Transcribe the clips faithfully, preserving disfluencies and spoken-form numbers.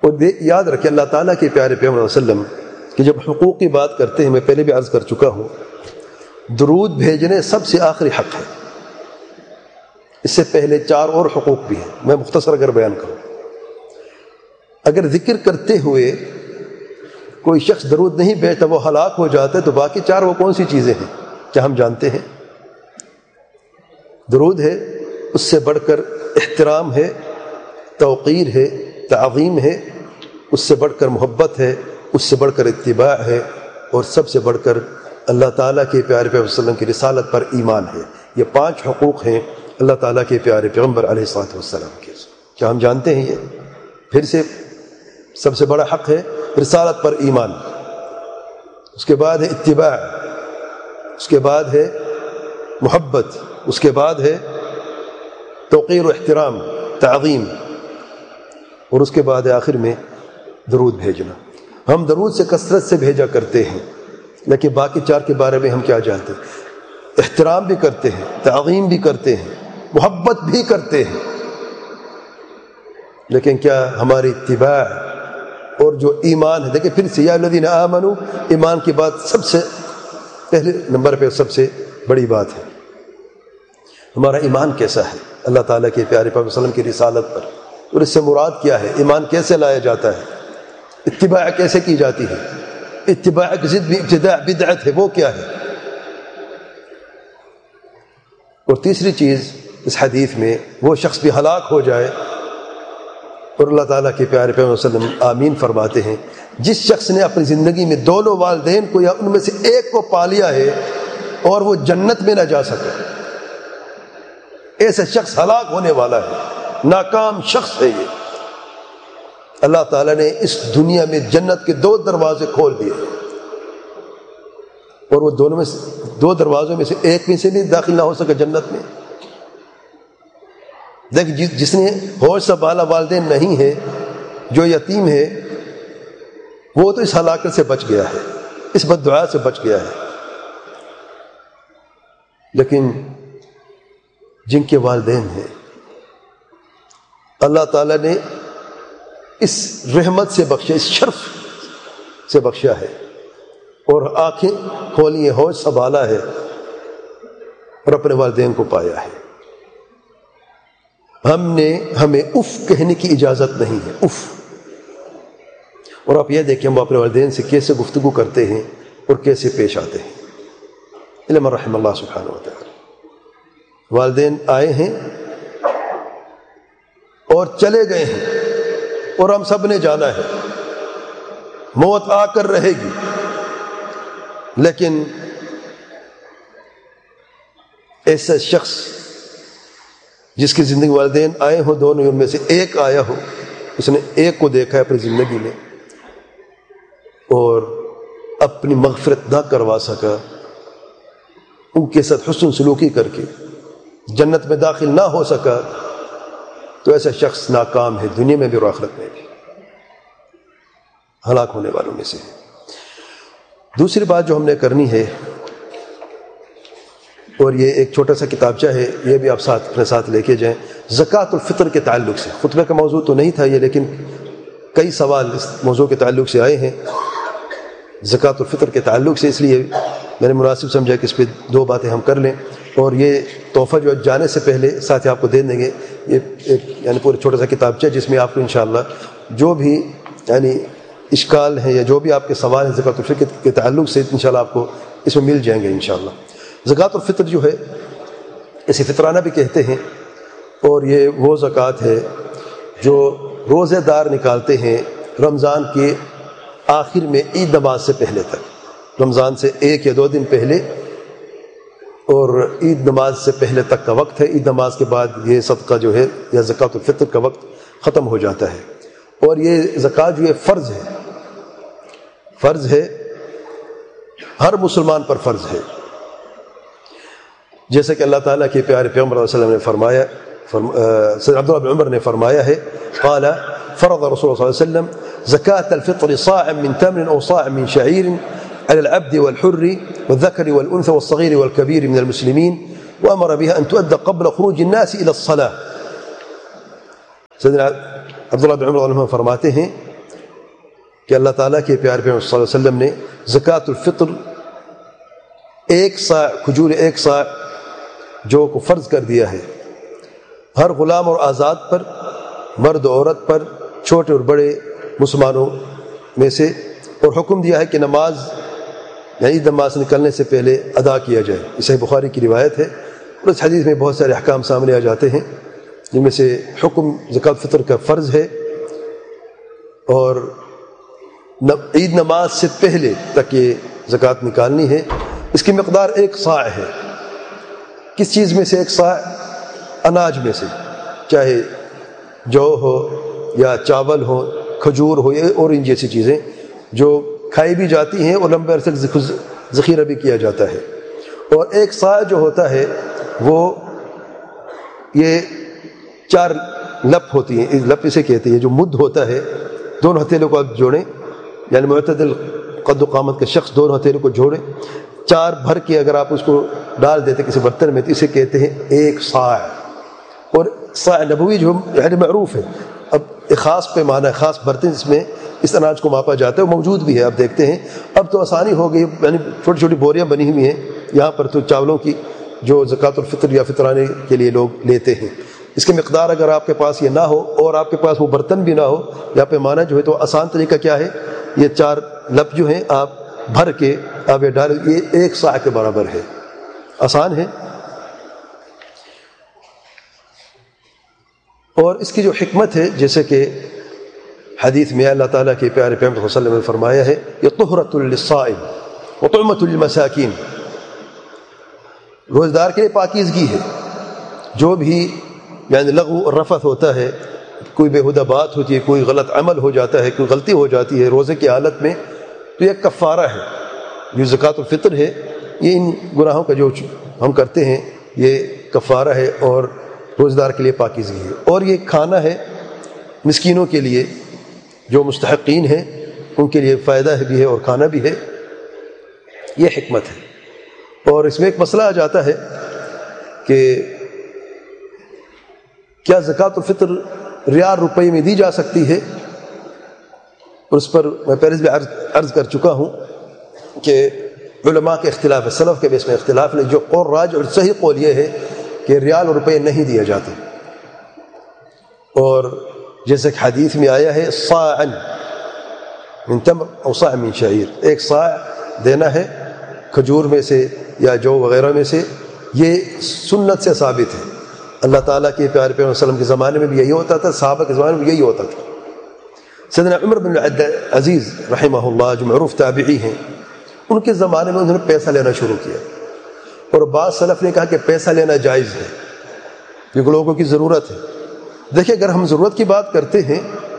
اور یاد رکھیں اللہ تعالیٰ کے پیارے پیغمبر صلی اللہ علیہ وسلم کہ جب حقوق کی بات کرتے ہیں، میں پہلے بھی عرض کر چکا ہوں، درود بھیجنے سب سے آخری حق ہے، اس سے پہلے چار اور حقوق بھی ہیں، میں مختصر اگر بیان کروں۔ اگر ذکر کرتے ہوئے کوئی شخص درود نہیں بھیجتا وہ ہلاک ہو جاتا ہے، تو باقی چار وہ کون سی چیزیں ہیں کیا ہم جانتے ہیں؟ درود ہے، اس سے بڑھ کر احترام ہے، توقیر ہے، تعظیم ہے، اس سے بڑھ کر محبت ہے، اس سے بڑھ کر اتباع ہے، اور سب سے بڑھ کر اللہ تعالیٰ کے پیارے پیغمبر صلی اللہ علیہ وسلم کی رسالت پر ایمان ہے۔ یہ پانچ حقوق ہیں اللہ تعالیٰ کے پیارے پیغمبر علیہ الصلوۃ والسلام کے۔ کیا ہم جانتے ہیں یہ؟ پھر سے سب سے بڑا حق ہے رسالت پر ایمان، اس کے بعد ہے اتباع، اس کے بعد ہے محبت، اس کے بعد ہے توقیر و احترام، تعظیم، اور اس کے بعد آخر میں درود بھیجنا۔ ہم درود سے کثرت سے بھیجا کرتے ہیں، لیکن باقی چار کے بارے میں ہم کیا جانتے ہیں؟ احترام بھی کرتے ہیں، تعظیم بھی کرتے ہیں، محبت بھی کرتے ہیں، لیکن کیا ہماری اتباع اور جو ایمان ہے؟ دیکھیں پھر سے یا الذین آمنوا، ایمان کی بات سب سے پہلے نمبر پہ سب سے بڑی بات ہے۔ ہمارا ایمان کیسا ہے اللہ تعالیٰ کے پیارے پیغمبر صلی اللہ علیہ وسلم کی رسالت پر، اور اس سے مراد کیا ہے؟ ایمان کیسے لایا جاتا ہے؟ اتباع کیسے کی جاتی ہے؟ اتباع کی ضد بھی ابتداع بدعت ہے، وہ کیا ہے؟ اور تیسری چیز اس حدیث میں، وہ شخص بھی ہلاک ہو جائے اور اللہ تعالیٰ کے پیارے پیغمبر صلی اللہ علیہ وسلم آمین فرماتے ہیں، جس شخص نے اپنی زندگی میں دونوں والدین کو یا ان میں سے ایک کو پا لیا ہے اور وہ جنت میں نہ جا سکے، ایسا شخص ہلاک ہونے والا ہے، ناکام شخص ہے یہ۔ اللہ تعالیٰ نے اس دنیا میں جنت کے دو دروازے کھول دیے، اور وہ دونوں میں سے دو دروازوں میں سے ایک میں سے بھی داخل نہ ہو سکے جنت میں۔ دیکھ جس نے ہوش سنبھالا والدین نہیں ہے، جو یتیم ہے، وہ تو اس ہلاکت سے بچ گیا ہے، اس بددعا سے بچ گیا ہے، لیکن جن کے والدین ہیں اللہ تعالیٰ نے اس رحمت سے بخشا، اس شرف سے بخشا ہے، اور آنکھیں کھولی ہیں، ہوش سنبھالا ہے، اور اپنے والدین کو پایا ہے۔ ہم نے ہمیں اف کہنے کی اجازت نہیں ہے، اف۔ اور آپ یہ دیکھیں ہم اپنے والدین سے کیسے گفتگو کرتے ہیں اور کیسے پیش آتے ہیں۔ علم رحم اللہ سبحانہ و تعالی، والدین آئے ہیں اور چلے گئے ہیں، اور ہم سب نے جانا ہے، موت آ کر رہے گی، لیکن ایسا شخص جس کی زندگی والدین آئے ہوں، دونوں ان میں سے ایک آیا ہو، اس نے ایک کو دیکھا ہے اپنی زندگی میں اور اپنی مغفرت نہ کروا سکا، ان کے ساتھ حسن سلوکی کر کے جنت میں داخل نہ ہو سکا، تو ایسا شخص ناکام ہے، دنیا میں بھی اور آخرت میں بھی، ہلاک ہونے والوں میں سے ہے۔ دوسری بات جو ہم نے کرنی ہے، اور یہ ایک چھوٹا سا کتابچہ ہے، یہ بھی آپ ساتھ اپنے ساتھ لے کے جائیں، زکوٰۃ الفطر کے تعلق سے۔ خطبہ کا موضوع تو نہیں تھا یہ، لیکن کئی سوال اس موضوع کے تعلق سے آئے ہیں زکوٰۃ الفطر کے تعلق سے، اس لیے میں نے مناسب سمجھا کہ اس پہ دو باتیں ہم کر لیں۔ اور یہ تحفہ جو جانے سے پہلے ساتھ آپ کو دے دیں گے، یہ ایک یعنی پورا چھوٹا سا کتابچہ جس میں آپ کو انشاءاللہ جو بھی یعنی اشکال ہیں یا جو بھی آپ کے سوال ہیں زکوٰۃ الفطر کے تعلق سے انشاءاللہ آپ کو اس میں مل جائیں گے انشاءاللہ۔ زکوٰۃ الفطر جو ہے اسے فطرانہ بھی کہتے ہیں، اور یہ وہ زکوٰۃ ہے جو روزے دار نکالتے ہیں رمضان کے آخر میں عید نماز سے پہلے تک، رمضان سے ایک یا دو دن پہلے اور عید نماز سے پہلے تک کا وقت ہے۔ عید نماز کے بعد یہ صدقہ جو ہے یا زکوٰۃ الفطر کا وقت ختم ہو جاتا ہے، اور یہ زکوٰۃ جو ہے فرض ہے، فرض ہے، ہر مسلمان پر فرض ہے، جیسے کہ اللہ تعالیٰ کے پیارے پیغمبر صلی اللہ علیہ وسلم نے فرمایا، سید عبداللہ بن عمر نے فرمایا ہے، قال فرض رسول اللہ صلی اللہ علیہ وسلم زکاة الفطر صاع من تمر او صاع من شعير على العبد والحر والذكر والأنثى والصغير والكبير من المسلمين وأمر بها أن تؤدى قبل خروج الناس إلى الصلاة۔ سیدنا عبداللہ بن عمر رضی اللہ عنہ فرماتے ہیں کہ اللہ تعالیٰ کے پیارے پیغمبر صلی اللہ علیہ وسلم نے زکوٰۃ الفطر ایک سا کھجور ایک سا جو کو فرض کر دیا ہے ہر غلام اور آزاد پر، مرد و عورت پر، چھوٹے اور بڑے مسلمانوں میں سے، اور حکم دیا ہے کہ نماز یعنی عید نماز نکلنے سے پہلے ادا کیا جائے۔ یہ صحیح بخاری کی روایت ہے، اور اس حدیث میں بہت سارے احکام سامنے آ جاتے ہیں، جن میں سے حکم زکوٰۃ الفطر کا فرض ہے، اور عید نماز سے پہلے تک یہ زکوٰۃ نکالنی ہے۔ اس کی مقدار ایک صاع ہے۔ کس چیز میں سے ایک صاع؟ اناج میں سے، چاہے جو ہو یا چاول ہو، کھجور ہو، اور ان جیسی چیزیں جو کھائی بھی جاتی ہیں اور لمبے عرصے تک ذخیرہ بھی کیا جاتا ہے۔ اور ایک صاع جو ہوتا ہے وہ یہ چار لپ ہوتی ہیں، لپ اسے کہتے ہیں، جو مد ہوتا ہے، دونوں ہتھیلیوں کو آپ جوڑیں، یعنی معتدل قد و قامت کا شخص دونوں ہتھیلیوں کو جوڑیں، چار بھر کے اگر آپ اس کو ڈال دیتے کسی برتن میں تو اسے کہتے ہیں ایک صاع۔ اور صاع نبوی جو یعنی معروف ہے، اب ایک خاص پیمانہ، خاص برتن جس میں اس اناج کو ماپا جاتا ہے، وہ موجود بھی ہے، آپ دیکھتے ہیں اب تو آسانی ہو گئی، یعنی چھوٹی چھوٹی بوریاں بنی ہوئی ہیں یہاں پر تو چاولوں کی، جو زکوٰۃ الفطر یا فطرانے کے لیے لوگ لیتے ہیں۔ اس کی مقدار اگر آپ کے پاس یہ نہ ہو اور آپ کے پاس وہ برتن بھی نہ ہو یا پیمانہ جو ہے، تو آسان طریقہ کیا ہے، یہ چار لپ جو ہیں آپ بھر کے آپ یہ ڈالیں، یہ ایک صاع کے برابر ہے، آسان ہے۔ اور اس کی جو حکمت ہے، جیسے کہ حدیث میں اللہ تعالیٰ کے پیارے پیغمبر صلی اللہ علیہ وسلم نے فرمایا ہے، یہ طہرۃ للصائم وطعمۃ للمساکین، روزدار کے لیے پاکیزگی ہے۔ جو بھی یعنی لغو اور رفث ہوتا ہے، کوئی بےہودہ بات ہوتی ہے، کوئی غلط عمل ہو جاتا ہے، کوئی غلطی ہو جاتی ہے روزے کی حالت میں، تو یہ کفارہ ہے۔ جو زکوٰۃ الفطر ہے یہ ان گناہوں کا جو ہم کرتے ہیں یہ کفارہ ہے، اور روزدار کے لیے پاکیزگی ہے۔ اور یہ کھانا ہے مسکینوں کے لیے، جو مستحقین ہیں ان کے لیے فائدہ بھی ہے اور کھانا بھی ہے، یہ حکمت ہے۔ اور اس میں ایک مسئلہ آ جاتا ہے کہ کیا زکوٰۃ الفطر ریال روپے میں دی جا سکتی ہے؟ اور اس پر میں پہلے بھی عرض عرض کر چکا ہوں کہ علماء کے اختلاف ہے، سلف کے بھی اس میں اختلاف ہے۔ جو قول راج اور صحیح قول یہ ہے کہ ریال اور روپے نہیں دیے جاتے، اور جیسے کہ حدیث میں آیا ہے صاعا من تمر او صاع من شعیر، ایک صاع دینا ہے کھجور میں سے یا جو وغیرہ میں سے، یہ سنت سے ثابت ہے۔ اللہ تعالیٰ کے پیارے پیغمبر صلی اللہ علیہ وسلم کے زمانے میں بھی یہی ہوتا تھا، صحابہ کے زمانے میں یہی ہوتا تھا۔ سیدنا عمر بن عزیز رحمہ اللہ جو معروف تابعی ہیں، ان کے زمانے میں انہوں نے پیسہ لینا شروع کیا، اور بعض سلف نے کہا کہ پیسہ لینا جائز ہے کیونکہ لوگوں کی ضرورت ہے۔ دیکھیں اگر ہم ضرورت کی بات کرتے ہیں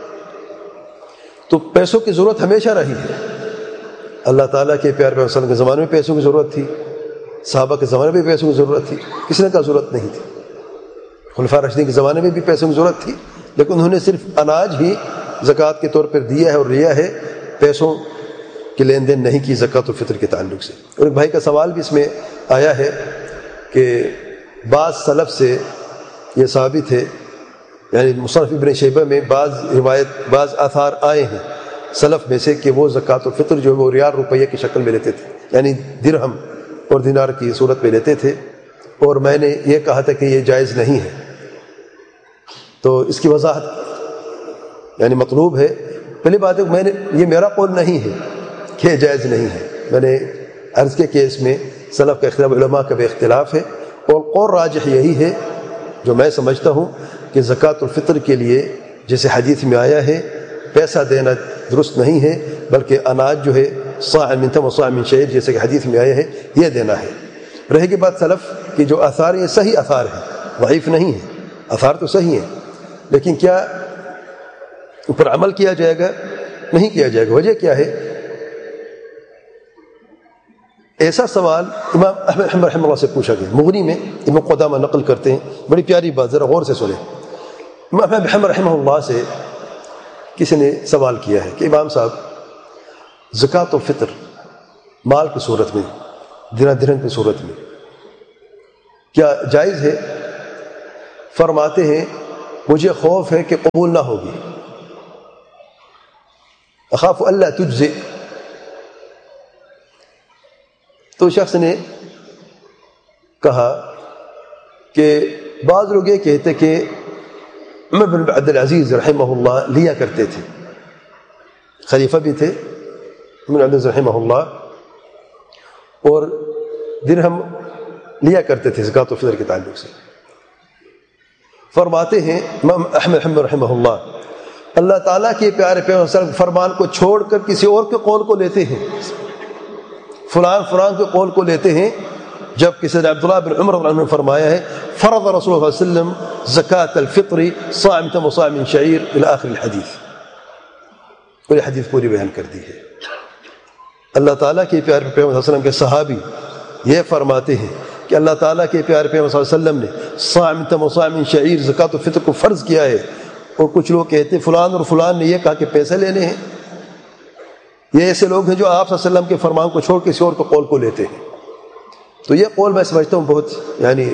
تو پیسوں کی ضرورت ہمیشہ رہی ہے۔ اللہ تعالیٰ کے پیارے پیغمبر صلی اللہ علیہ وسلم کے زمانے میں پیسوں کی ضرورت تھی، صحابہ کے زمانے میں بھی پیسوں کی ضرورت تھی، کسی نے کا ضرورت نہیں تھی۔ خلفاء راشدین کے زمانے میں بھی پیسوں کی ضرورت تھی، لیکن انہوں نے صرف اناج ہی زکوٰۃ کے طور پر دیا ہے اور لیا ہے، پیسوں کی لین دین نہیں کی زکوٰۃ الفطر کے تعلق سے۔ اور ایک بھائی کا سوال بھی اس میں آیا ہے کہ بعض سلف سے یہ ثابت ہے، یعنی مصنف ابن شیبہ میں بعض روایت بعض آثار آئے ہیں سلف میں سے کہ وہ زکوٰۃ الفطر جو ہے وہ ریال روپیہ کی شکل میں لیتے تھے، یعنی درہم اور دینار کی صورت میں لیتے تھے، اور میں نے یہ کہا تھا کہ یہ جائز نہیں ہے۔ تو اس کی وضاحت یعنی مطلوب ہے، پہلی بات ہے میں نے یہ میرا قول نہیں ہے کہ یہ جائز نہیں ہے، میں نے عرض کے کیس میں سلف کا اختلاف، علماء کا بھی اختلاف ہے، اور قول راجح یہی ہے جو میں سمجھتا ہوں کہ زکوٰۃ الفطر کے لیے جیسے حدیث میں آیا ہے پیسہ دینا درست نہیں ہے، بلکہ اناج جو ہے صاع من تمر وصاع من شعیر جیسے کہ حدیث میں آیا ہے یہ دینا ہے۔ رہے کی بات سلف کی جو آثار ہیں، یہ صحیح آثار ہیں، ضعیف نہیں ہیں، آثار تو صحیح ہیں، لیکن کیا اوپر عمل کیا جائے گا؟ نہیں کیا جائے گا۔ وجہ کیا ہے؟ ایسا سوال امام احمد رحمہ اللہ سے پوچھا گیا، مغنی میں ابن قدامہ نقل کرتے ہیں، بڑی پیاری بات، ذرا غور سے سنیں۔ امام احمد رحمہ اللہ سے کسی نے سوال کیا ہے کہ امام صاحب زکوٰۃ الفطر مال کی صورت میں، دینار درہم کی صورت میں کیا جائز ہے؟ فرماتے ہیں مجھے خوف ہے کہ قبول نہ ہوگی۔ اخاف اللہ تجزئ. تو شخص نے کہا کہ بعض لوگ یہ کہتے کہ عمر بن عبد العزیز رحمہ اللہ لیا کرتے تھے, خلیفہ بھی تھے عمر بن عبد العزیز رحمہ اللہ, اور درہم لیا کرتے تھے زکوٰۃ الفطر کے تعلق سے. فرماتے ہیں امام احمد حنبل رحمہ اللہ, اللہ تعالیٰ کے پیارے پیغمبر صلی اللہ علیہ وسلم فرمان کو چھوڑ کر کسی اور کے قول کو لیتے ہیں, فلان فلان کے قول کو لیتے ہیں, جب کسی نے عبداللہ بن عمر رضی اللہ عنہ نے فرمایا ہے فرض رسول اللہ صلی اللہ علیہ وسلم زکاة الفطر صاع و صاع من شعیر الى آخر الحدیث. اور یہ حدیث پوری بیان کر دی ہے. اللہ تعالیٰ کے پیارے پیغمبر صلی اللہ علیہ وسلم کے صحابی یہ فرماتے ہیں کہ اللہ تعالیٰ کے پیارے پیغمبر صلی اللہ علیہ وسلم نے صاع و صاع من شعیر زکاة الفطر کو فرض کیا ہے, اور کچھ لوگ کہتے ہیں فلان اور فلان نے یہ کہا کہ پیسے لینے ہیں. یہ ایسے لوگ ہیں جو آپ صلی اللہ علیہ وسلم کے فرمان کو چھوڑ کسی اور کو قول کو لیتے ہیں. تو یہ قول میں سمجھتا ہوں بہت یعنی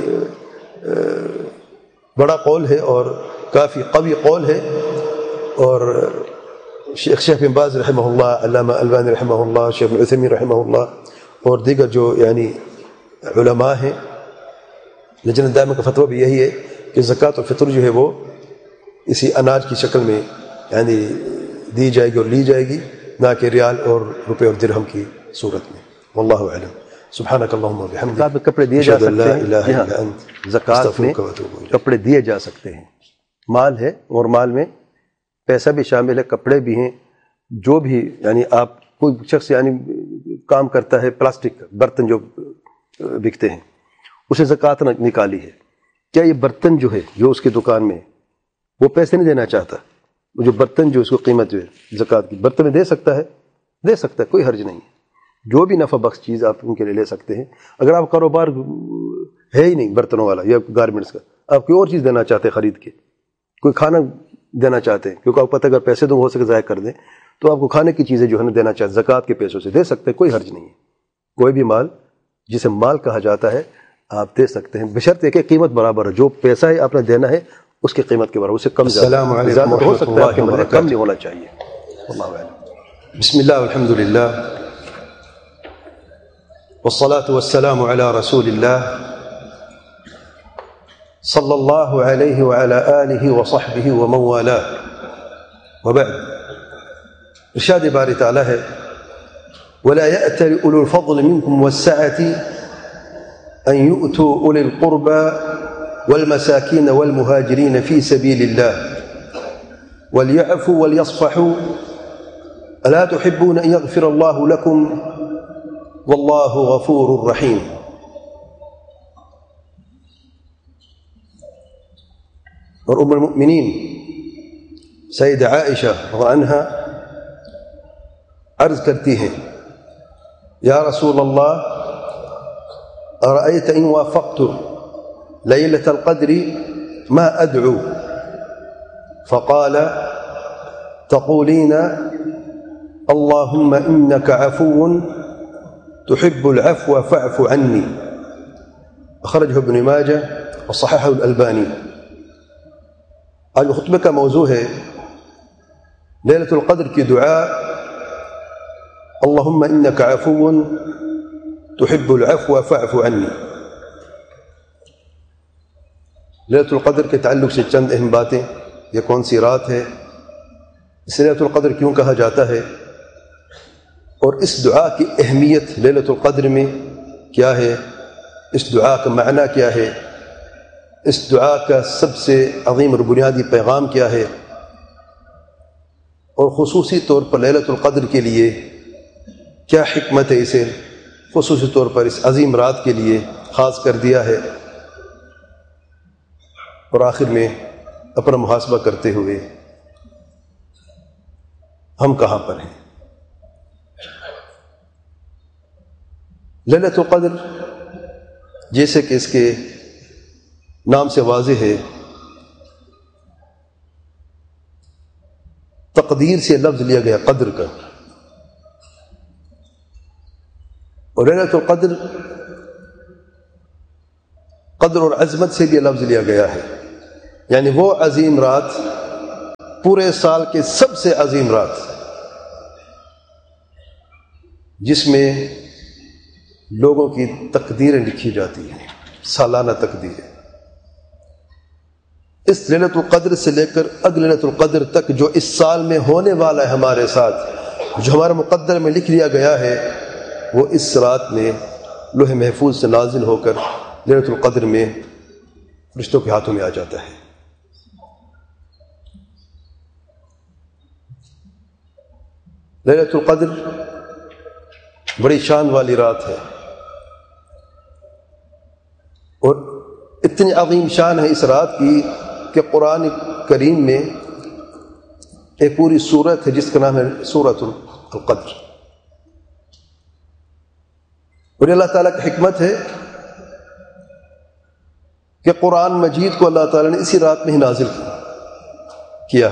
بڑا قول ہے اور کافی قوی قول ہے. اور شیخ شیخ بن باز رحمہ اللہ, علامہ البانی رحمہ اللہ, شیخ ابن عثیمین رحمہ اللہ اور دیگر جو یعنی علماء ہیں, لجنہ دائمہ کا فتویٰ بھی یہی ہے کہ زکوٰۃ الفطر جو ہے وہ اسی اناج کی شکل میں یعنی دی جائے گی اور لی جائے گی, نہ کہ ریال اور روپے اور درہم کی صورت میں. واللہ اعلم. سبحانک اللہم و بحمدک. زکوٰۃ میں کپڑے دیے جا سکتے ہیں, زکوٰۃ میں کپڑے دیے جا سکتے ہیں. مال ہے اور مال میں پیسہ بھی شامل ہے, کپڑے بھی ہیں. جو بھی یعنی آپ کوئی شخص یعنی کام کرتا ہے, پلاسٹک برتن جو بکتے ہیں اسے زکوٰۃ نکالی ہے, کیا یہ برتن جو ہے جو اس کی دکان میں وہ پیسے نہیں دینا چاہتا, وہ جو برتن جو اس کو قیمت جو ہے زکوٰۃ کی برتن میں دے سکتا ہے, دے سکتا ہے, کوئی حرج نہیں ہے. جو بھی نفع بخش چیز آپ ان کے لیے لے سکتے ہیں. اگر آپ کاروبار ہے ہی نہیں برتنوں والا یا گارمنٹس کا, آپ کوئی اور چیز دینا چاہتے ہیں خرید کے, کوئی کھانا دینا چاہتے ہیں, کیونکہ آپ پتہ اگر پیسے دوں ہو سکے ضائع کر دیں, تو آپ کو کھانے کی چیزیں جو ہے نا دینا چاہتے ہیں زکوٰۃ کے پیسوں سے دے سکتے ہیں, کوئی حرج نہیں ہے. کوئی بھی مال جسے مال کہا جاتا ہے آپ دے سکتے ہیں, بشرط کہ قیمت برابر ہے. جو پیسہ ہے آپ نے دینا ہے اس کی قیمت کے برابر, اس سے کم زیادہ ہو سکتا ہے, کم نہیں ہونا چاہیے. اللہ اعلم. بسم اللہ والحمد للہ والصلاة والسلام على رسول الله صلى الله عليه وعلى آله وصحبه ومن والاه, وبعد. ارشاد باری تعالی ہے ولا يأتل أولو الفضل منكم والسعة أن يؤتوا أولي القربى والمساكين والمهاجرين في سبيل الله وليعفوا وليصفحوا ألا تحبون أن يغفر الله لكم والله غفور رحيم. اور ام المؤمنین سیدہ عائشہ رضی اللہ عنہا عرض کرتی ہیں یا رسول اللہ ارأيت إن وافقت ليلة القدر ما أدعو, فقال تقولين اللهم إنك عفو تحب العفو فاعف عني, اخرجه ابن ماجہ وصححه الالبانی. آج خطبے کا موضوع ہے لیلۃ القدر کی دعا, اللهم انك عفو تحب العفو فاعف عني. لیلۃ القدر کے تعلق سے چند اہم باتیں. یہ کون سی رات ہے, اس لیلۃ القدر کیوں کہا جاتا ہے, اور اس دعا کی اہمیت لیلۃ القدر میں کیا ہے, اس دعا کا معنی کیا ہے, اس دعا کا سب سے عظیم اور بنیادی پیغام کیا ہے, اور خصوصی طور پر لیلۃ القدر کے لیے کیا حکمت ہے اسے خصوصی طور پر اس عظیم رات کے لیے خاص کر دیا ہے. اور آخر میں اپنا محاسبہ کرتے ہوئے ہم کہاں پر ہیں. لیلۃ القدر جیسے کہ اس کے نام سے واضح ہے, تقدیر سے لفظ لیا گیا قدر کا, اور لیلۃ القدر قدر اور عظمت سے بھی لفظ لیا گیا ہے, یعنی وہ عظیم رات, پورے سال کے سب سے عظیم رات جس میں لوگوں کی تقدیریں لکھی جاتی ہیں، سالانہ تقدیریں. اس لیلۃ القدر سے لے کر اگلی لیلۃ القدر تک جو اس سال میں ہونے والا ہے ہمارے ساتھ، جو ہمارے مقدر میں لکھ لیا گیا ہے، وہ اس رات میں لوح محفوظ سے نازل ہو کر لیلۃ القدر میں فرشتوں کے ہاتھوں میں آ جاتا ہے. لیلۃ القدر بڑی شان والی رات ہے، اور اتنی عظیم شان ہے اس رات کی کہ قرآن کریم میں ایک پوری سورت ہے جس کا نام ہے سورۃ القدر. اور اللہ تعالیٰ کی حکمت ہے کہ قرآن مجید کو اللہ تعالیٰ نے اسی رات میں ہی نازل کیا.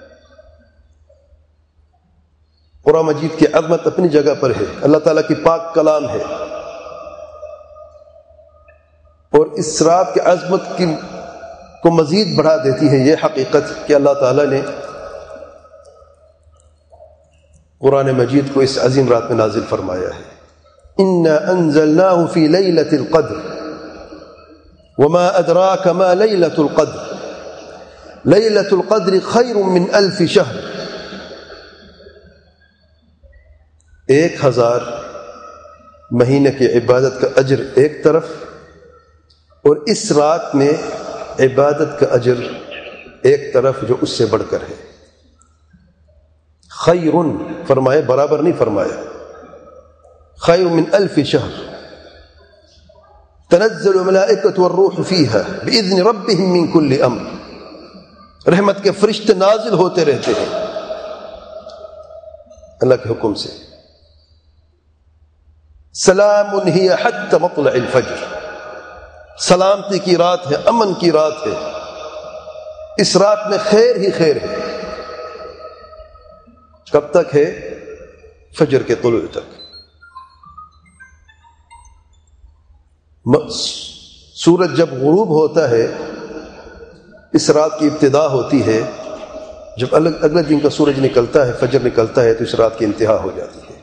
قرآن مجید کی عظمت اپنی جگہ پر ہے، اللہ تعالیٰ کی پاک کلام ہے، اور اس رات کی عظمت کی کو مزید بڑھا دیتی ہے یہ حقیقت کہ اللہ تعالیٰ نے قرآن مجید کو اس عظیم رات میں نازل فرمایا ہے. انا انزلناه في ليلة القدر وما ادراك ما ليلة القدر ليلة القدر خير من الف شهر. ایک ہزار مہینے کی عبادت کا اجر ایک طرف، اور اس رات میں عبادت کا اجر ایک طرف جو اس سے بڑھ کر ہے. خیر فرمائے، برابر نہیں فرمایا. خیر من الف شہر تنزل الملائکۃ والروح فیہا باذن ربہم من کل امر. رحمت کے فرشتے نازل ہوتے رہتے ہیں اللہ کے حکم سے. سلام ہی حتی مطلع الفجر. سلامتی کی رات ہے، امن کی رات ہے. اس رات میں خیر ہی خیر ہے. کب تک ہے؟ فجر کے طلوع تک. سورج جب غروب ہوتا ہے اس رات کی ابتدا ہوتی ہے. جب اگلے دن کا سورج نکلتا ہے، فجر نکلتا ہے، تو اس رات کی انتہا ہو جاتی ہے.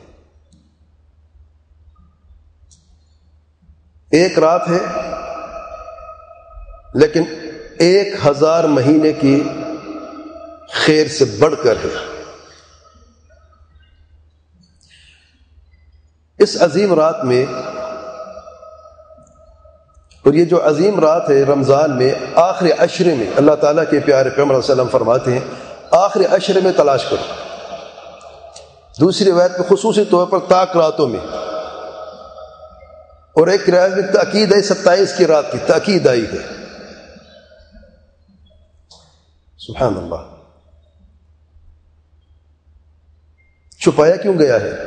ایک رات ہے لیکن ایک ہزار مہینے کی خیر سے بڑھ کر ہے. اس عظیم رات میں، اور یہ جو عظیم رات ہے رمضان میں آخری عشرے میں، اللہ تعالیٰ کے پیارے پیغمبر صلی اللہ علیہ وسلم فرماتے ہیں آخری عشرے میں تلاش کرو. دوسری روایت میں خصوصی طور پر تاک راتوں میں، اور ایک روایت میں تاکید ہے ستائیس کی رات کی تاکید آئی ہے. سبحان اللہ. چھپایا کیوں گیا ہے؟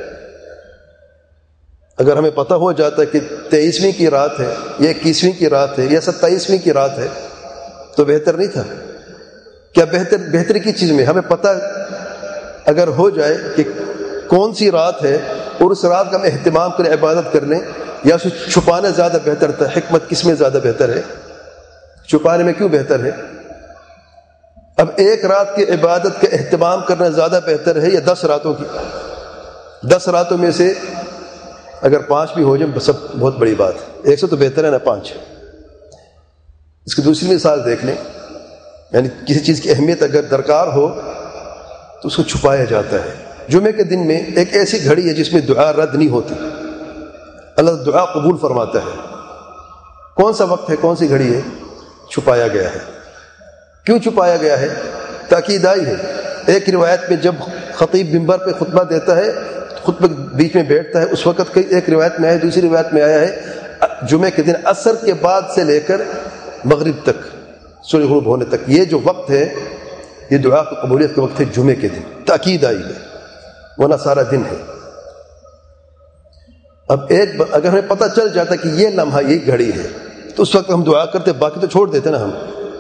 اگر ہمیں پتہ ہو جاتا ہے کہ تیئیسویں کی رات ہے یا اکیسویں کی رات ہے یا ستائیسویں کی رات ہے تو بہتر نہیں تھا کیا؟ بہتر بہتری کی چیز میں ہمیں پتہ اگر ہو جائے کہ کون سی رات ہے اور اس رات کا ہم اہتمام کریں عبادت کرنے، یا اسے چھپانا زیادہ بہتر تھا؟ حکمت کس میں زیادہ بہتر ہے؟ چھپانے میں کیوں بہتر ہے؟ اب ایک رات کی عبادت کا اہتمام کرنا زیادہ بہتر ہے یا دس راتوں کی؟ دس راتوں میں سے اگر پانچ بھی ہو جائے سب بہت بڑی بات ہے. ایک سے تو بہتر ہے نا پانچ. اس کی دوسری مثال دیکھ لیں، یعنی کسی چیز کی اہمیت اگر درکار ہو تو اس کو چھپایا جاتا ہے. جمعے کے دن میں ایک ایسی گھڑی ہے جس میں دعا رد نہیں ہوتی، اللہ دعا قبول فرماتا ہے. کون سا وقت ہے، کون سی گھڑی ہے؟ چھپایا گیا ہے. کیوں چھپایا گیا ہے؟ تاکید آئی ہے. ایک روایت میں جب خطیب منبر پہ خطبہ دیتا ہے، خطبہ بیچ میں بیٹھتا ہے، اس وقت ایک روایت میں آیا، دوسری روایت میں آیا ہے جمعے کے دن عصر کے بعد سے لے کر مغرب تک، سورج غروب ہونے تک، یہ جو وقت ہے یہ دعا کی قبولیت کا وقت ہے. جمعے کے دن تاکید آئی ہے، ورنہ سارا دن ہے. اب ایک اگر ہمیں پتہ چل جاتا کہ یہ لمحہ یہ گھڑی ہے تو اس وقت ہم دعا کرتے، باقی تو چھوڑ دیتے نا ہم.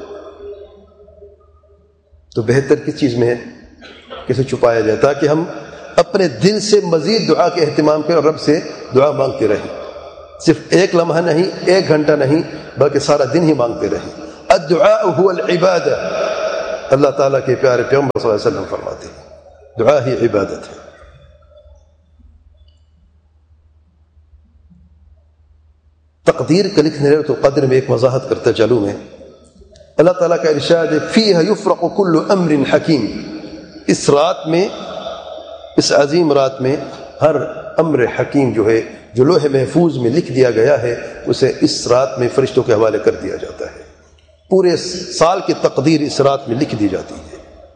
تو بہتر کس چیز میں ہے؟ کسے چھپایا جائے تاکہ ہم اپنے دل سے مزید دعا کے اہتمام کریں اور رب سے دعا مانگتے رہیں. صرف ایک لمحہ نہیں، ایک گھنٹہ نہیں، بلکہ سارا دن ہی مانگتے رہیں. الدعاء هو العبادہ. اللہ تعالیٰ کے پیارے پیغمبر صلی اللہ علیہ وسلم فرماتے ہیں دعا ہی عبادت ہے. تقدیر کا لکھنے لیلۃ القدر میں ایک وضاحت کرتا چلوں میں. اللہ تعالیٰ کا ارشاد ہے فیہا یفرق کل امر حکیم. اس رات میں، اس عظیم رات میں ہر امر حکیم جو ہے، جو لوح محفوظ میں لکھ دیا گیا ہے، اسے اس رات میں فرشتوں کے حوالے کر دیا جاتا ہے. پورے سال کی تقدیر اس رات میں لکھ دی جاتی ہے.